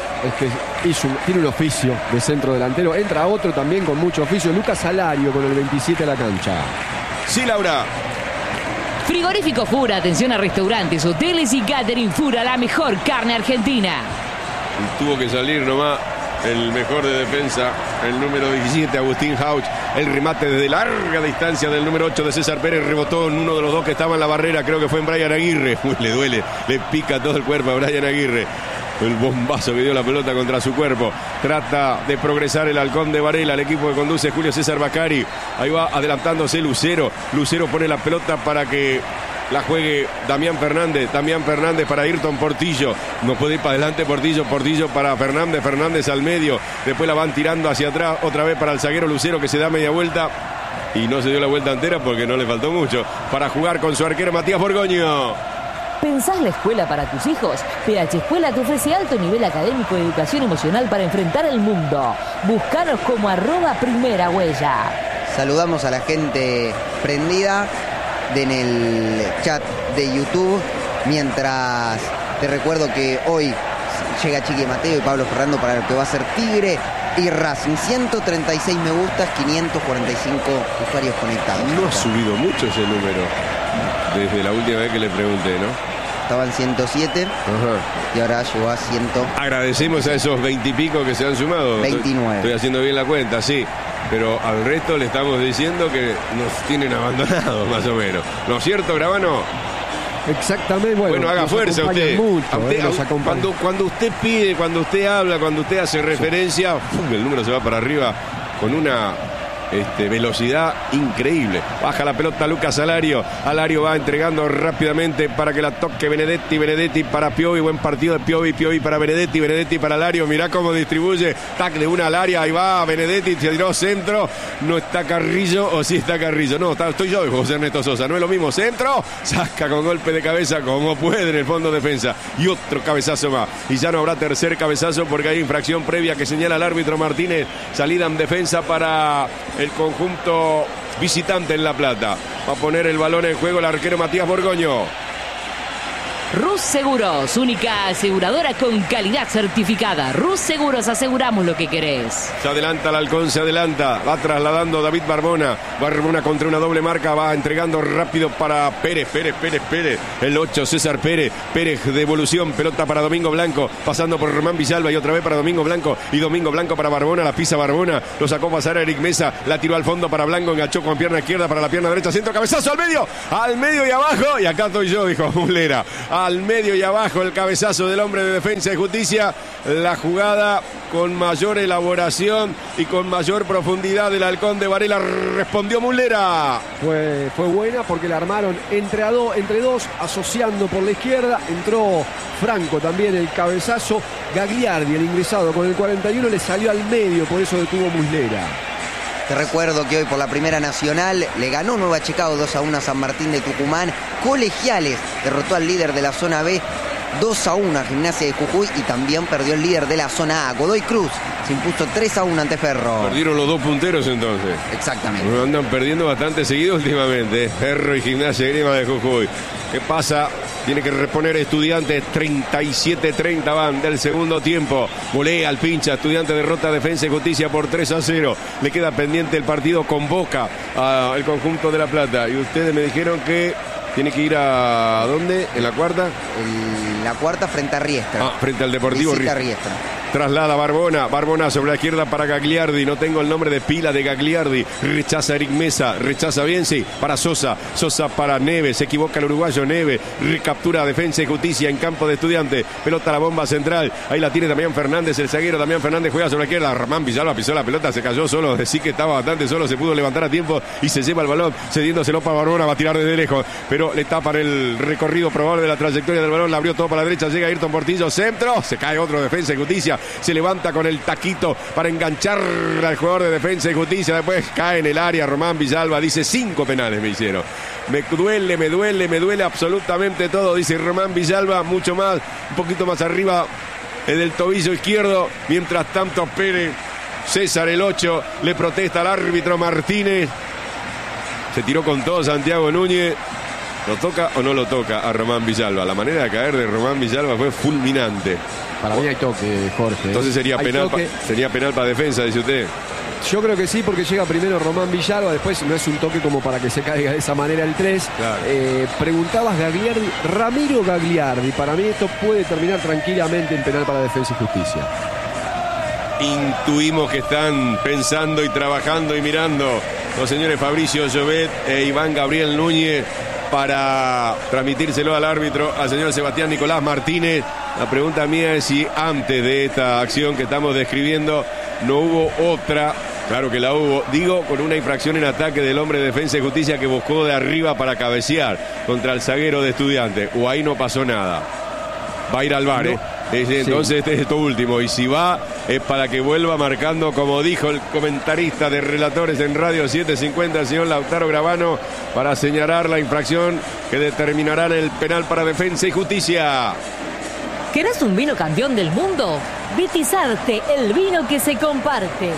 Speaker 4: Tiene un oficio de centro delantero. Entra otro también con mucho oficio, Lucas Salario, con el 27 a la cancha.
Speaker 3: Sí, Laura.
Speaker 1: Frigorífico Fura, atención a restaurantes, hoteles y catering. Fura, la mejor carne argentina.
Speaker 3: Y tuvo que salir nomás el mejor de defensa, el número 17, Agustín Hauch. El remate desde larga distancia del número 8 de César Pérez rebotó en uno de los dos que estaba en la barrera. Creo que fue en Brian Aguirre. Uy, le duele, le pica todo el cuerpo a Brian Aguirre. El bombazo que dio la pelota contra su cuerpo. Trata de progresar el halcón de Varela, el equipo que conduce Julio César Bacari. Ahí va adelantándose Lucero. Lucero pone la pelota para que la juegue Damián Fernández. Damián Fernández para Ayrton Portillo. No puede ir para adelante Portillo. Portillo para Fernández. Fernández al medio. Después la van tirando hacia atrás. Otra vez para el zaguero Lucero, que se da media vuelta. Y no se dio la vuelta entera porque no le faltó mucho. Para jugar con su arquero Matías Borgoño.
Speaker 1: ¿Pensás la escuela para tus hijos? PH Escuela te ofrece alto nivel académico y educación emocional para enfrentar el mundo. Búscanos como @primerahuella.
Speaker 2: Saludamos a la gente prendida en el chat de YouTube. Mientras te recuerdo que hoy llega Chiqui Mateo y Pablo Ferrando para lo que va a ser Tigre y Racing. 136 me gustas, 545 usuarios conectados.
Speaker 3: No ha subido mucho ese número desde la última vez que le pregunté, ¿no?
Speaker 2: Estaban 107. Ajá. Y ahora llegó a 100.
Speaker 3: Agradecemos a esos 20 y pico que se han sumado.
Speaker 2: 29.
Speaker 3: Estoy haciendo bien la cuenta, sí. Pero al resto le estamos diciendo que nos tienen abandonados, más o menos. ¿No es cierto, Gravano?
Speaker 4: Exactamente.
Speaker 3: Bueno, haga fuerza usted.
Speaker 4: Mucho,
Speaker 3: cuando usted pide, cuando usted habla, cuando usted hace referencia, el número se va para arriba con una velocidad increíble. Baja la pelota Lucas Alario. Alario va entregando rápidamente para que la toque Benedetti. Benedetti para Piovi. Buen partido de Piovi. Piovi para Benedetti. Benedetti para Alario. Mirá cómo distribuye. Tac de una al área. Ahí va Benedetti. Se tiró centro. No está Carrillo. O sí está Carrillo. No, estoy yo, José Ernesto Sosa. No es lo mismo. Centro. Saca con golpe de cabeza como puede en el fondo defensa. Y otro cabezazo más. Y ya no habrá tercer cabezazo porque hay infracción previa que señala el árbitro Martínez. Salida en defensa para el conjunto visitante en La Plata. Va a poner el balón en juego el arquero Matías Borgoño.
Speaker 1: Rus Seguros, única aseguradora con calidad certificada. Rus Seguros, aseguramos lo que querés.
Speaker 3: Se adelanta el halcón, se adelanta. Va trasladando David Barbona. Barbona contra una doble marca. Va entregando rápido para Pérez. El 8, César Pérez. Pérez, devolución. Pelota para Domingo Blanco. Pasando por Román Villalba y otra vez para Domingo Blanco. Y Domingo Blanco para Barbona. La pisa Barbona. Lo sacó pasar a Eric Mesa. La tiró al fondo para Blanco. Enganchó con pierna izquierda para la pierna derecha. Centro, cabezazo al medio. Al medio y abajo. Y acá estoy yo, dijo Mulera. Al medio y abajo el cabezazo del hombre de Defensa y Justicia. La jugada con mayor elaboración y con mayor profundidad del halcón de Varela, respondió Mulera.
Speaker 4: Fue buena porque la armaron entre dos, asociando por la izquierda. Entró Franco también el cabezazo. Gagliardi, el ingresado con el 41, le salió al medio, por eso detuvo Mulera.
Speaker 2: Te recuerdo que hoy por la Primera Nacional le ganó Nueva Chicago 2-1 a San Martín de Tucumán. Colegiales derrotó al líder de la zona B 2-1 a Gimnasia de Jujuy y también perdió el líder de la zona A. Godoy Cruz se impuso 3-1 ante Ferro.
Speaker 3: Perdieron los dos punteros entonces.
Speaker 2: Exactamente.
Speaker 3: Andan perdiendo bastante seguido últimamente. Ferro y Gimnasia de Grima de Jujuy. ¿Qué pasa? Tiene que reponer Estudiantes. 37-30 van del segundo tiempo. Volea al pincha. Estudiantes derrota a Defensa y Justicia por 3-0. Le queda pendiente el partido con Boca al conjunto de La Plata. Y ustedes me dijeron que tiene que ir a ¿dónde? ¿En la cuarta?
Speaker 2: La cuarta frente a Riestra.
Speaker 3: Frente al Deportivo
Speaker 2: Riestra.
Speaker 3: Traslada Barbona sobre la izquierda para Gagliardi. No tengo el nombre de pila de Gagliardi. Rechaza Eric Mesa. Rechaza bien, sí. Para Sosa. Sosa para Neves. Se equivoca el uruguayo Neves. Recaptura Defensa y Justicia en campo de Estudiantes. Pelota a la bomba central. Ahí la tiene Damián Fernández. El zaguero Damián Fernández juega sobre la izquierda. Román Villalba pisó la pelota. Se cayó solo. Decir que estaba bastante solo. Se pudo levantar a tiempo y se lleva el balón. Cediéndoselo para Barbona. Va a tirar desde lejos. Pero le tapan el recorrido probable de la trayectoria del balón. La abrió todo para la derecha. Llega Ayrton Portillo. Centro. Se cae otro Defensa y Justicia. Se levanta con el taquito para enganchar al jugador de Defensa y Justicia. Después cae en el área Román Villalba. Dice 5 penales me hicieron. Me duele absolutamente todo, dice Román Villalba. Mucho más, un poquito más arriba del tobillo izquierdo. Mientras tanto Pérez, César el 8, le protesta al árbitro Martínez. Se tiró con todo Santiago Núñez. ¿Lo toca o no lo toca a Román Villalba? La manera de caer de Román Villalba fue fulminante.
Speaker 4: Para mí hay toque, Jorge.
Speaker 3: Entonces sería penal para Defensa, dice usted.
Speaker 4: Yo creo que sí, porque llega primero Román Villalba, después no es un toque como para que se caiga de esa manera el 3.
Speaker 3: Claro.
Speaker 4: Preguntabas Gagliardi, Ramiro Gagliardi. Para mí esto puede terminar tranquilamente en penal para Defensa y Justicia.
Speaker 3: Intuimos que están pensando y trabajando y mirando los señores Fabricio Llobet e Iván Gabriel Núñez para transmitírselo al árbitro, al señor Sebastián Nicolás Martínez. La pregunta mía es si antes de esta acción que estamos describiendo no hubo otra. Claro que la hubo, digo, con una infracción en ataque del hombre de Defensa y Justicia que buscó de arriba para cabecear contra el zaguero de Estudiantes, o ahí no pasó nada. Va a ir al VAR, entonces este es esto último, y si va es para que vuelva marcando, como dijo el comentarista de Relatores en Radio 750, el señor Lautaro Gravano, para señalar la infracción que determinará el penal para Defensa y Justicia.
Speaker 1: ¿Querés un vino campeón del mundo? Vitizarte, el vino que se comparte.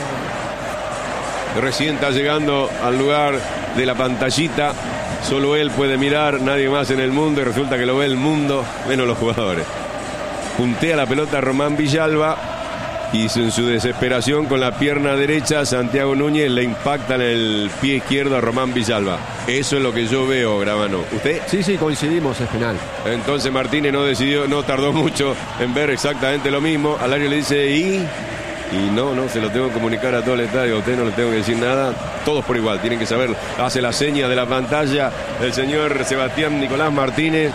Speaker 3: Recién está llegando al lugar de la pantallita. Solo él puede mirar, nadie más en el mundo, y resulta que lo ve el mundo, menos los jugadores. Puntea la pelota Román Villalba y en su desesperación con la pierna derecha Santiago Núñez le impacta en el pie izquierdo a Román Villalba. Eso es lo que yo veo, Gravano. ¿Usted?
Speaker 4: Sí, coincidimos, es penal.
Speaker 3: Entonces Martínez no tardó mucho en ver exactamente lo mismo. Alario le dice y no se lo tengo que comunicar a todo el estadio, a usted no le tengo que decir nada, todos por igual, tienen que saberlo. Hace la seña de la pantalla el señor Sebastián Nicolás Martínez.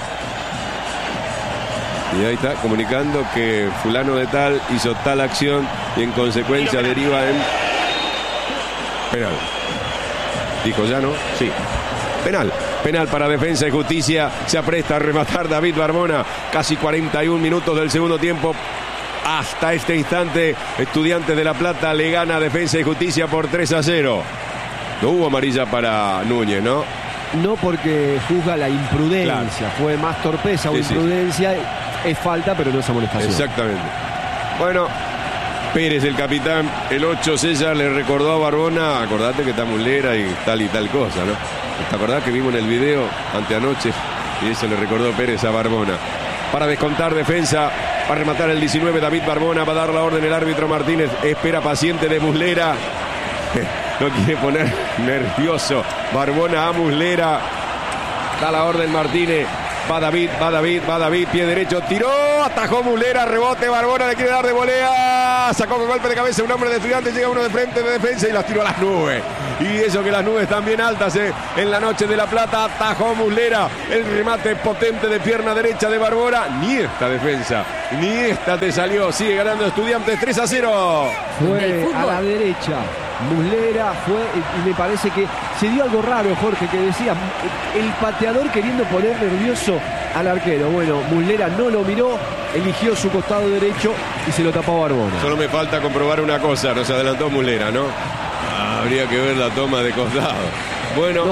Speaker 3: Y ahí está comunicando que fulano de tal hizo tal acción y en consecuencia deriva en penal. Dijo ya, ¿no? Sí. Penal para Defensa y Justicia. Se apresta a rematar David Barbona. Casi 41 minutos del segundo tiempo. Hasta este instante, Estudiantes de La Plata le gana a Defensa y Justicia por 3-0. No hubo amarilla para Núñez, ¿no?
Speaker 4: No, porque juzga la imprudencia.
Speaker 3: Claro.
Speaker 4: Fue más torpeza o imprudencia. Es falta, pero no es amonestación.
Speaker 3: Exactamente. Bueno, Pérez, el capitán, el 8 César, le recordó a Barbona: acordate que está Muslera y tal cosa, ¿no? ¿Te acordás que vimos en el video anteanoche? Y eso le recordó Pérez a Barbona. Para descontar Defensa, para rematar el 19, David Barbona, va a dar la orden el árbitro Martínez. Espera paciente de Muslera. No quiere poner nervioso Barbona a Muslera. Da la orden Martínez. Va David, pie derecho, tiró, atajó Muslera, rebote, Barbona le quiere dar de volea, sacó con golpe de cabeza un hombre de Estudiantes, llega uno de frente de Defensa y las tiró a las nubes. Y eso que las nubes están bien altas, en la noche de La Plata, atajó Muslera, el remate potente de pierna derecha de Barbona, ni esta Defensa, ni esta te salió, sigue ganando Estudiantes 3-0.
Speaker 4: Fue a la derecha. Muslera fue, y me parece que se dio algo raro, Jorge, que decía el pateador queriendo poner nervioso al arquero. Bueno, Muslera no lo miró, eligió su costado derecho y se lo tapó a Barbona.
Speaker 3: Solo me falta comprobar una cosa, nos adelantó Muslera, ¿no? Habría que ver la toma de costado. Bueno,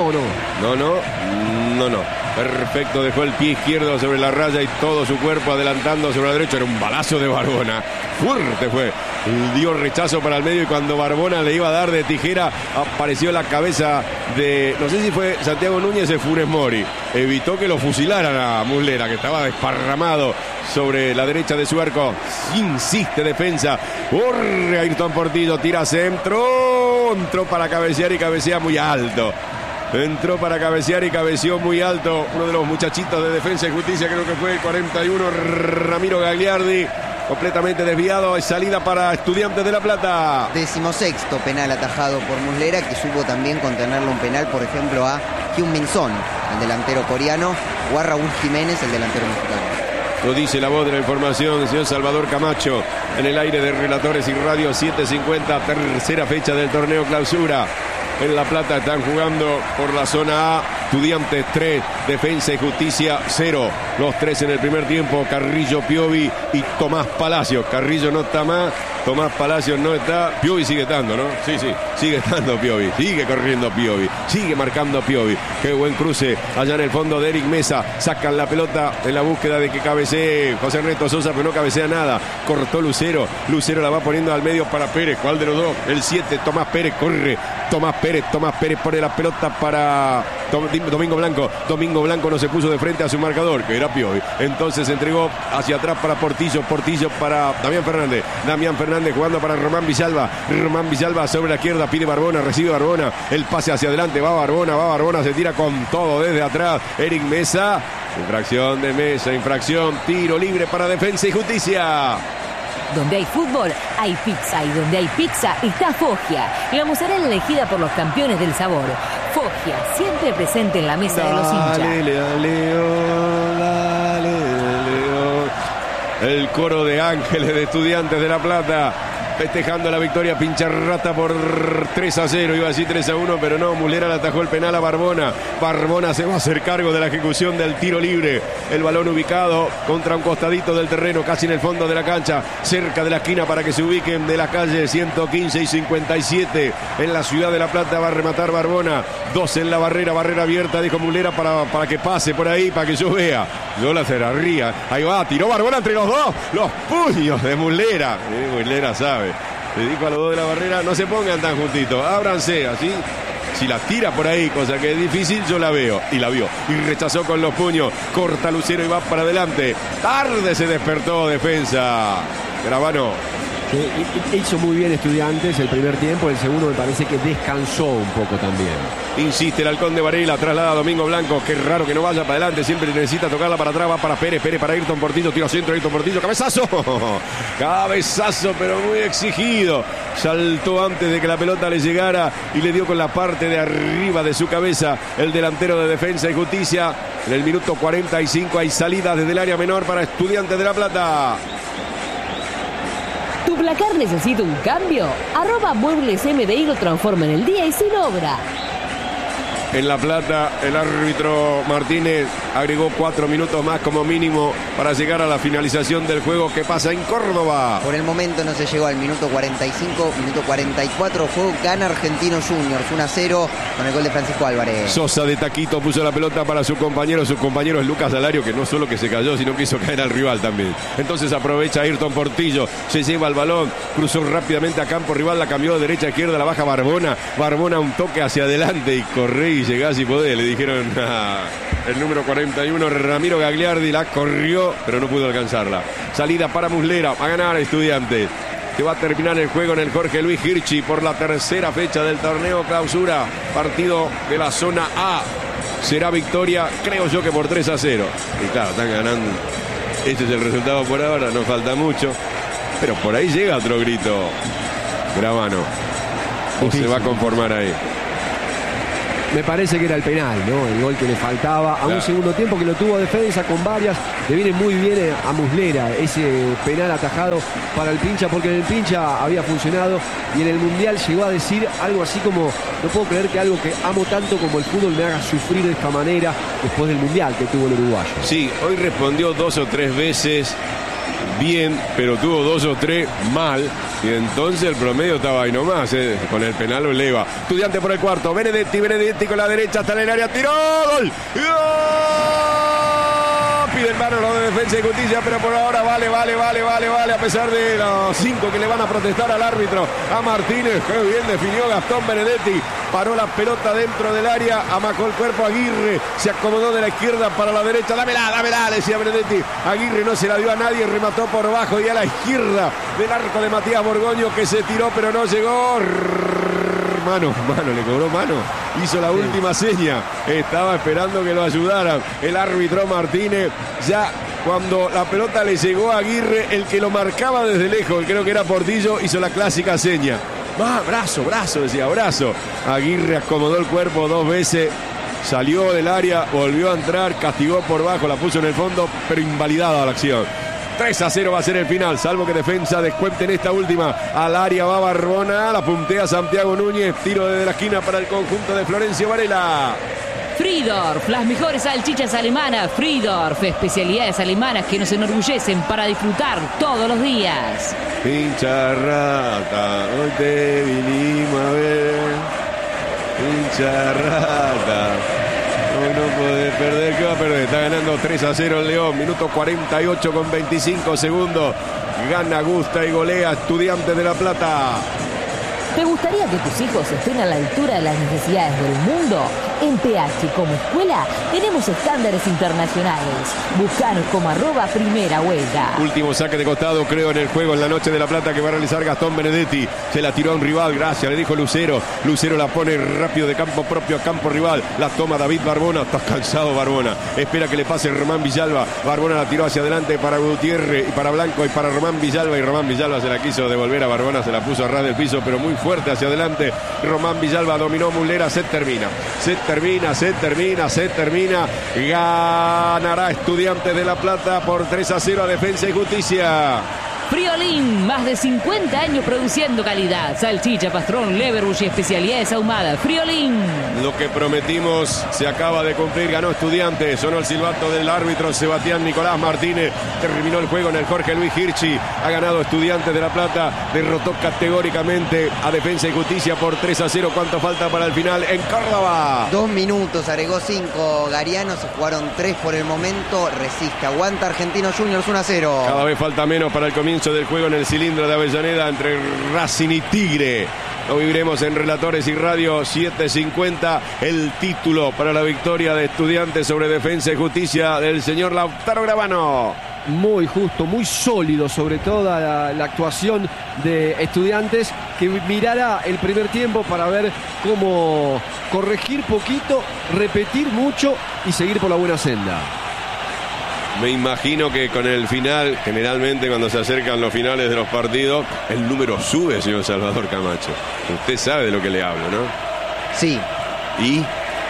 Speaker 3: no. Perfecto, dejó el pie izquierdo sobre la raya y todo su cuerpo adelantando sobre la derecha. Era un balazo de Barbona. Fuerte fue. Dio rechazo para el medio y cuando Barbona le iba a dar de tijera, apareció la cabeza de, no sé si fue Santiago Núñez o Funes Mori. Evitó que lo fusilaran a Muslera, que estaba desparramado sobre la derecha de su arco. Insiste Defensa. Corre Ayrton Portillo, tira centro. Entró para cabecear y cabecea muy alto. Entró para cabecear y cabeceó muy alto. Uno de los muchachitos de Defensa y Justicia, creo que fue el 41, Ramiro Gagliardi. Completamente desviado. Es salida para Estudiantes de La Plata.
Speaker 2: 16º penal atajado por Muslera, que supo también contenerle un penal, por ejemplo, a Hyun-Min Son, el delantero coreano, o a Raúl Jiménez, el delantero mexicano.
Speaker 3: Lo dice la voz de la información, el señor Salvador Camacho, en el aire de Relatores y Radio 7:50, tercera fecha del torneo Clausura. En La Plata están jugando por la zona A. Estudiantes 3, Defensa y Justicia 0. Los tres en el primer tiempo, Carrillo, Piovi y Tomás Palacios. Carrillo no está más, Tomás Palacios no está. Piovi sigue estando, ¿no? Sí, sigue estando Piovi. Sigue corriendo Piovi. Sigue marcando Piovi. Qué buen cruce allá en el fondo de Eric Mesa. Sacan la pelota en la búsqueda de que cabecee José Ernesto Sosa, pero no cabecea nada. Cortó Lucero. Lucero la va poniendo al medio para Pérez. ¿Cuál de los dos? El 7, Tomás Pérez, corre. Tomás Pérez pone la pelota para Domingo Blanco. Domingo Blanco no se puso de frente a su marcador, que era Piovi. Entonces entregó hacia atrás para Portillo para Damián Fernández. Damián Fernández jugando para Román Villalba. Román Villalba sobre la izquierda, pide Barbona, recibe Barbona. El pase hacia adelante, va Barbona, se tira con todo desde atrás. Eric Mesa. Infracción de Mesa, infracción. Tiro libre para Defensa y Justicia.
Speaker 1: Donde hay fútbol, hay pizza. Y donde hay pizza, está Foggia. La mozzarella elegida por los campeones del sabor. Foggia, siempre presente en la mesa de los hinchas.
Speaker 3: Dale, León. El coro de ángeles de Estudiantes de La Plata. Festejando la victoria Pincharrata por 3-0, iba a decir 3-1, pero no, Muslera le atajó el penal a Barbona. Barbona se va a hacer cargo de la ejecución del tiro libre. El balón ubicado contra un costadito del terreno, casi en el fondo de la cancha, cerca de la esquina para que se ubiquen de la calle 115 y 57. En la ciudad de La Plata va a rematar Barbona. 2 en la barrera abierta, dijo Muslera para que pase por ahí, para que yo vea. Yo la cerraría. Ahí va, tiró Barbona entre los dos. Los puños de Muslera. Muslera sabe. Le dijo a los dos de la barrera, no se pongan tan juntitos, ábranse, así. Si la tira por ahí, cosa que es difícil, yo la veo. Y la vio. Y rechazó con los puños. Corta Lucero y va para adelante. Tarde se despertó Defensa. Gravano.
Speaker 4: Hizo muy bien Estudiantes el primer tiempo, el segundo me parece que descansó un poco también.
Speaker 3: Insiste el halcón de Varela, traslada a Domingo Blanco, qué raro que no vaya para adelante, siempre necesita tocarla para atrás, va para Pérez para Ayrton Portillo, tiro centro, Ayrton Portillo, cabezazo, cabezazo pero muy exigido, saltó antes de que la pelota le llegara y le dio con la parte de arriba de su cabeza el delantero de Defensa y Justicia. En el minuto 45 hay salida desde el área menor para Estudiantes de La Plata.
Speaker 1: ¿Tu placar necesita un cambio? @Muebles MDI lo transforma en el día y sin obra.
Speaker 3: en La Plata. El árbitro Martínez agregó 4 minutos más como mínimo para llegar a la finalización del juego que pasa en Córdoba.
Speaker 2: Por el momento no se llegó al minuto 45, minuto 44. Juego gana Argentinos Juniors 1-0 con el gol de Francisco Álvarez.
Speaker 3: Sosa de taquito puso la pelota para su compañero. Su compañero es Lucas Alario, que no solo que se cayó, sino que hizo caer al rival también. Entonces aprovecha Ayrton Portillo, se lleva el balón, cruzó rápidamente a campo rival, la cambió de derecha a izquierda, la baja Barbona. Barbona un toque hacia adelante y corre y llegás si podés. Le dijeron el número 41, Ramiro Gagliardi, la corrió, pero no pudo alcanzarla. Salida para Muslera, a ganar Estudiantes, que va a terminar el juego en el Jorge Luis Hirschi por la tercera fecha del torneo clausura. Partido de la zona A. Será victoria, creo yo, que por 3-0. Y claro, están ganando. Este es el resultado por ahora, no falta mucho. Pero por ahí llega otro grito. Gravano. O
Speaker 4: Difícil.
Speaker 3: se va a conformar ahí.
Speaker 4: Me parece que era el penal, ¿no? El gol que le faltaba a un segundo tiempo que lo tuvo defensa con varias. Le viene muy bien a Muslera ese penal atajado para el Pincha, porque en el Pincha había funcionado y en el Mundial llegó a decir algo así como: no puedo creer que algo que amo tanto como el fútbol me haga sufrir de esta manera, después del Mundial que tuvo el uruguayo.
Speaker 3: Sí, hoy respondió 2 o 3 veces bien, pero tuvo 2 o 3 mal. Y entonces el promedio estaba ahí nomás, con el penal lo eleva. Estudiante por el cuarto, Benedetti con la derecha hasta el área, tiró, gol. ¡Gol! Pide el mano lo de Defensa y Justicia, pero por ahora vale, a pesar de los 5 que le van a protestar al árbitro, a Martínez. Qué bien definió Gastón Benedetti, paró la pelota dentro del área, amacó el cuerpo Aguirre, se acomodó de la izquierda para la derecha, dámela, le decía Benedetti. Aguirre no se la dio a nadie, remató por bajo y a la izquierda del arco de Matías Borgoño, que se tiró pero no llegó. Mano, le cobró mano, hizo la última seña, estaba esperando que lo ayudaran el árbitro Martínez. Ya cuando la pelota le llegó a Aguirre, el que lo marcaba desde lejos, creo que era Portillo, hizo la clásica seña. Va, brazo, decía, brazo. Aguirre acomodó el cuerpo 2 veces, salió del área, volvió a entrar, castigó por bajo, la puso en el fondo, pero invalidada la acción. 3-0 va a ser el final, salvo que Defensa descuente en esta última. Al área va Barbona, la puntea Santiago Núñez, tiro desde la esquina para el conjunto de Florencio Varela.
Speaker 1: Friedorf, las mejores salchichas alemanas. Friedorf, especialidades alemanas que nos enorgullecen para disfrutar todos los días.
Speaker 3: Pincha rata, hoy te vinimos a ver. Pincha rata. No puede perder, ¿qué va a perder? Está ganando 3-0 el León, minuto 48 con 25 segundos. Gana, gusta y golea Estudiantes de La Plata.
Speaker 1: ¿Te gustaría que tus hijos estén a la altura de las necesidades del mundo? En PH como escuela tenemos estándares internacionales. Búscanos como @primerahuelga.
Speaker 3: Último saque de costado, creo, en el juego en la noche de La Plata, que va a realizar Gastón Benedetti. Se la tiró a un rival, gracias, le dijo Lucero. Lucero la pone rápido de campo propio a campo rival. La toma David Barbona, está cansado Barbona. Espera que le pase Román Villalba. Barbona la tiró hacia adelante para Gutiérrez y para Blanco y para Román Villalba. Y Román Villalba se la quiso devolver a Barbona, se la puso a ras del piso, pero muy fuerte hacia adelante. Román Villalba dominó Muslera, se termina. Ganará Estudiantes de La Plata por 3-0 a Defensa y Justicia.
Speaker 1: Friolín, más de 50 años produciendo calidad. Salchicha, pastrón, leverbush y especialidades ahumadas. Friolín.
Speaker 3: Lo que prometimos se acaba de cumplir. Ganó Estudiantes. Sonó el silbato del árbitro Sebastián Nicolás Martínez. Terminó el juego en el Jorge Luis Hirschi. Ha ganado Estudiantes de La Plata. Derrotó categóricamente a Defensa y Justicia por 3-0. ¿Cuánto falta para el final en Córdoba?
Speaker 2: 2 minutos, agregó 5 Gariano. Se jugaron 3 por el momento. Resiste, aguanta Argentinos Juniors 1-0.
Speaker 3: Cada vez falta menos para el comienzo del juego en el cilindro de Avellaneda entre Racing y Tigre. Lo viviremos en Relatores y Radio 750. El título para la victoria de Estudiantes sobre Defensa y Justicia del señor Lautaro Gravano.
Speaker 4: Muy justo, muy sólido, sobre todo la actuación de Estudiantes, que mirará el primer tiempo para ver cómo corregir poquito, repetir mucho y seguir por la buena senda.
Speaker 3: Me imagino que con el final, generalmente cuando se acercan los finales de los partidos, el número sube, señor Salvador Camacho. Usted sabe de lo que le hablo, ¿no?
Speaker 2: Sí.
Speaker 3: Y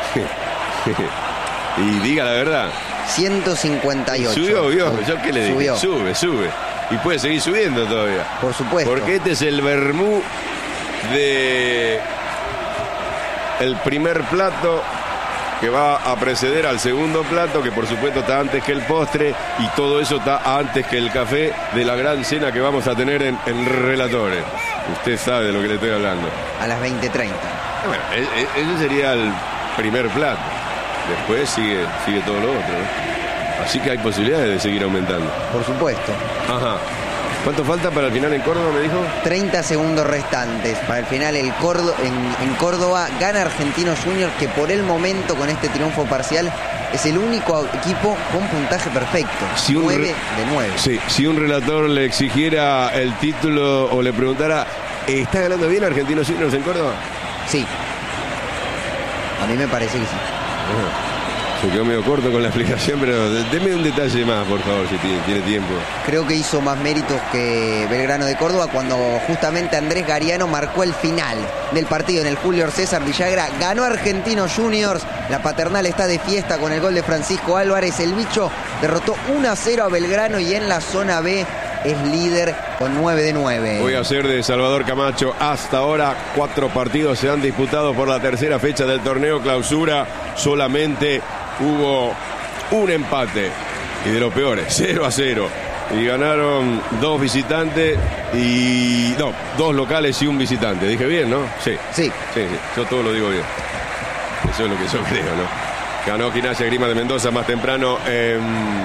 Speaker 3: diga la verdad.
Speaker 2: 158.
Speaker 3: Subió, ¿vio? ¿Yo qué le dije?
Speaker 2: Subió.
Speaker 3: Sube. Y puede seguir subiendo todavía.
Speaker 2: Por supuesto.
Speaker 3: Porque este es el vermú de el primer plato que va a preceder al segundo plato, que por supuesto está antes que el postre, y todo eso está antes que el café de la gran cena que vamos a tener en Relatores. Usted sabe de lo que le estoy hablando.
Speaker 2: A las 20:30.
Speaker 3: Bueno, ese sería el primer plato. Después sigue todo lo otro, ¿no? Así que hay posibilidades de seguir aumentando.
Speaker 2: Por supuesto.
Speaker 3: Ajá. ¿Cuánto falta para el final en Córdoba, me dijo?
Speaker 2: 30 segundos restantes. Para el final en Córdoba gana Argentinos Juniors, que por el momento con este triunfo parcial es el único equipo con puntaje perfecto. 9 de 9.
Speaker 3: Sí, si un relator le exigiera el título o le preguntara, ¿está ganando bien Argentinos Juniors en Córdoba?
Speaker 2: Sí. A mí me parece que sí.
Speaker 3: Ajá. Se quedó medio corto con la explicación, pero deme un detalle más, por favor, si tiene tiempo.
Speaker 2: Creo que hizo más méritos que Belgrano de Córdoba cuando justamente Andrés Gariano marcó el final del partido en el Julio César Villagra. Ganó Argentinos Juniors. La paternal está de fiesta con el gol de Francisco Álvarez. El bicho derrotó 1-0 a Belgrano y en la zona B es líder con 9 de 9.
Speaker 3: Voy a ser de Salvador Camacho. Hasta ahora 4 partidos se han disputado por la tercera fecha del torneo clausura. Solamente hubo un empate, y de los peores, 0-0. Y ganaron 2 visitantes y... No, 2 locales y un visitante. ¿Dije bien, no? Sí.
Speaker 2: Sí.
Speaker 3: Yo todo lo digo bien. Eso es lo que yo creo, ¿no? Ganó Gimnasia Grima de Mendoza más temprano en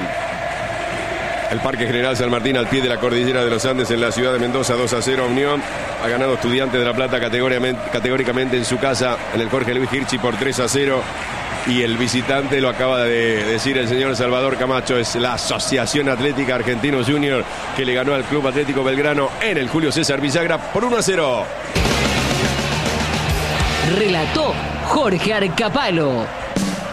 Speaker 3: el Parque General San Martín, al pie de la cordillera de los Andes, en la ciudad de Mendoza. 2-0 a Unión. Ha ganado Estudiantes de La Plata categóricamente en su casa, en el Jorge Luis Hirschi, por 3-0. Y el visitante, lo acaba de decir el señor Salvador Camacho, es la Asociación Atlética Argentinos Juniors, que le ganó al Club Atlético Belgrano en el Julio César Villagra por 1-0.
Speaker 1: Relató Jorge Arcapalo.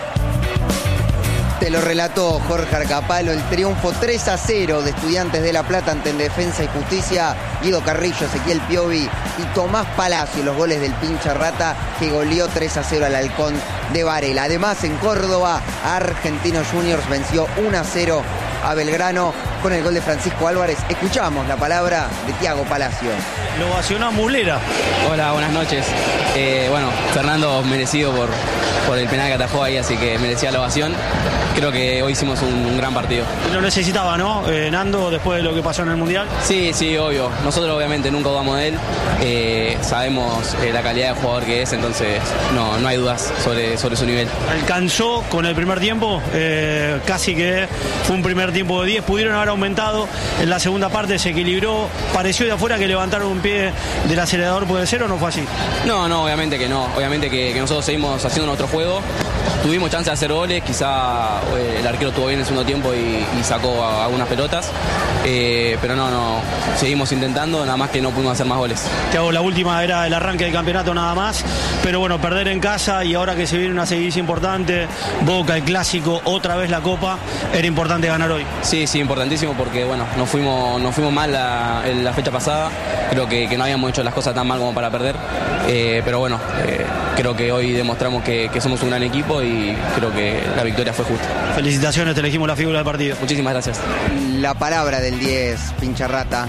Speaker 2: Te lo relató Jorge Arcapalo, el triunfo 3-0 de Estudiantes de La Plata ante Defensa y Justicia. Guido Carrillo, Ezequiel Piovi y Tomás Palacio, los goles del pincha Rata, que goleó 3-0 al Halcón de Varela. Además, en Córdoba, Argentinos Juniors venció 1-0 a Belgrano con el gol de Francisco Álvarez. Escuchamos la palabra de Tiago Palacio.
Speaker 5: Lo ovacionó a Mulera.
Speaker 6: Hola, buenas noches. Bueno, Fernando merecido por el penal que atajó ahí, así que merecía la ovación. Creo que hoy hicimos un gran partido.
Speaker 5: Lo necesitaba, ¿no? Nando, después de lo que pasó en el Mundial.
Speaker 6: Sí, obvio. Nosotros obviamente nunca dudamos de él. Sabemos la calidad de jugador que es, entonces no hay dudas sobre su nivel.
Speaker 5: Alcanzó con el primer tiempo, casi que fue un primer tiempo de 10. Pudieron haber aumentado en la segunda parte, se equilibró. Pareció de afuera que levantaron un pie del acelerador, ¿puede ser o no fue así?
Speaker 6: No, obviamente que no. Obviamente que nosotros seguimos haciendo nuestro juego. Tuvimos chance de hacer goles, quizá el arquero estuvo bien en el segundo tiempo y sacó algunas pelotas, pero no, seguimos intentando, nada más que no pudimos hacer más goles.
Speaker 5: Te hago la última, era el arranque del campeonato nada más, pero bueno, perder en casa y ahora que se viene una seguidilla importante, Boca, el clásico, otra vez la Copa, era importante ganar hoy. Sí,
Speaker 6: importantísimo porque bueno, nos fuimos mal la fecha pasada, creo que no habíamos hecho las cosas tan mal como para perder, pero bueno, creo que hoy demostramos que somos un gran equipo y creo que la victoria fue justa.
Speaker 5: Felicitaciones, te elegimos la figura del partido.
Speaker 6: Muchísimas gracias.
Speaker 2: La palabra del 10, pincha Rata,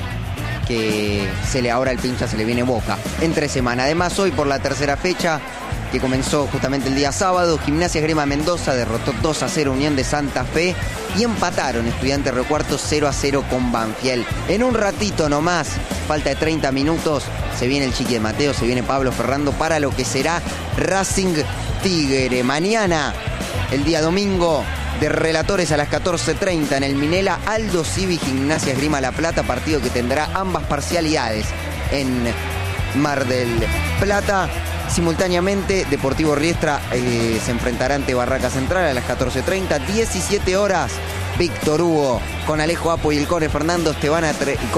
Speaker 2: que ahora el pincha se le viene Boca entre semana. Además, hoy por la tercera fecha, que comenzó justamente el día sábado, Gimnasia Grima Mendoza derrotó 2-0 Unión de Santa Fe y empataron Estudiantes Río Cuarto 0-0 con Banfield. En un ratito nomás, falta de 30 minutos, se viene el Chiqui de Mateo, se viene Pablo Ferrando para lo que será Racing Tigre. Mañana, el día domingo, de Relatores a las 14:30 en el Minela, Aldo Civi Gimnasia Esgrima La Plata, partido que tendrá ambas parcialidades en Mar del Plata. Simultáneamente, Deportivo Riestra se enfrentará ante Barraca Central a las 14:30. 17 horas, Víctor Hugo con Alejo Apo y el Cone Fernández te van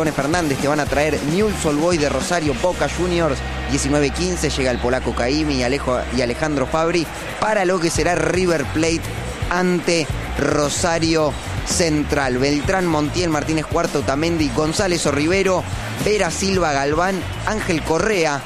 Speaker 2: a traer Newell's Old Boys de Rosario, Boca Juniors. 19:15 llega el polaco Caimi y Alejandro Fabri para lo que será River Plate ante Rosario Central. Beltrán, Montiel, Martínez Cuarto, Tamendi, González o Rivero, Vera, Silva, Galván, Ángel Correa,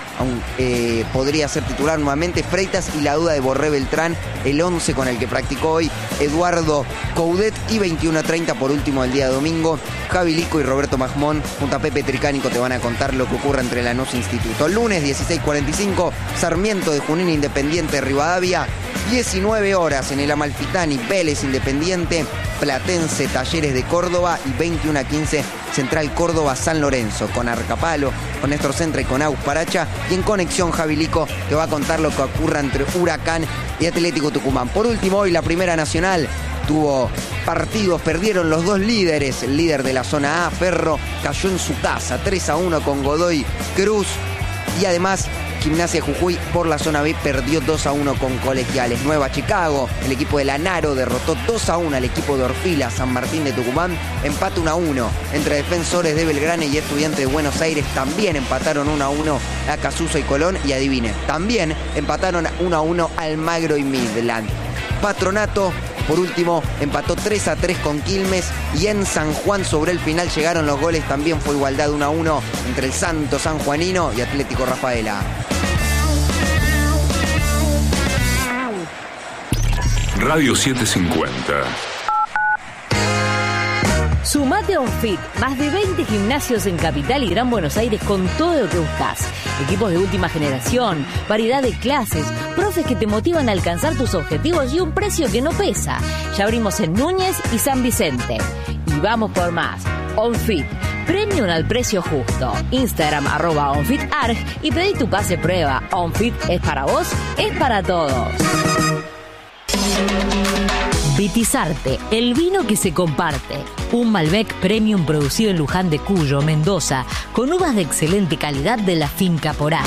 Speaker 2: podría ser titular nuevamente, Freitas y la duda de Borré Beltrán, el 11 con el que practicó hoy Eduardo Coudet. Y 21:30 por último el día domingo, Javi Lico y Roberto Majmón junto a Pepe Tricánico te van a contar lo que ocurre entre Lanús e Instituto. El lunes 16:45, Sarmiento de Junín, Independiente de Rivadavia, 19 horas en el Amalfitani, Vélez Independiente, Platense Talleres de Córdoba y 21:15 Central Córdoba San Lorenzo, con Arcapalo, con Néstor Centra y con Agus Paracha, y en conexión Javilico que va a contar lo que ocurra entre Huracán y Atlético Tucumán. Por último, hoy la Primera Nacional tuvo partidos, perdieron los dos líderes. El líder de la zona A, Ferro, cayó en su casa 3-1 con Godoy Cruz, y además Gimnasia Jujuy por la zona B perdió 2-1 con Colegiales. Nueva Chicago, el equipo de Lanaro derrotó 2-1 al equipo de Orfila San Martín de Tucumán. Empate 1-1 entre Defensores de Belgrano y Estudiantes de Buenos Aires. También empataron 1-1 a Casuso y Colón. Y adivine, también empataron 1-1 Almagro y Midland. Patronato, por último, empató 3-3 con Quilmes, y en San Juan sobre el final llegaron los goles. También fue igualdad 1-1 entre el Santo Sanjuanino y Atlético Rafaela.
Speaker 7: Radio 750.
Speaker 1: Sumate a OnFit, más de 20 gimnasios en Capital y Gran Buenos Aires con todo lo que buscas. Equipos de última generación, variedad de clases, profes que te motivan a alcanzar tus objetivos y un precio que no pesa. Ya abrimos en Núñez y San Vicente. Y vamos por más. OnFit, premium al precio justo. Instagram @OnFitArg y pedí tu pase prueba. OnFit es para vos, es para todos. Vitizarte, el vino que se comparte. Un Malbec Premium producido en Luján de Cuyo, Mendoza, con uvas de excelente calidad de la finca Porá.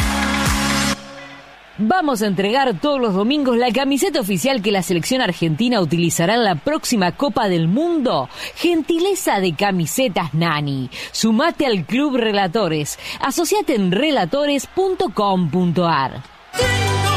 Speaker 1: Vamos a entregar todos los domingos la camiseta oficial que la selección argentina utilizará en la próxima Copa del Mundo. Gentileza de Camisetas Nani. Sumate al Club Relatores. Asociate en relatores.com.ar.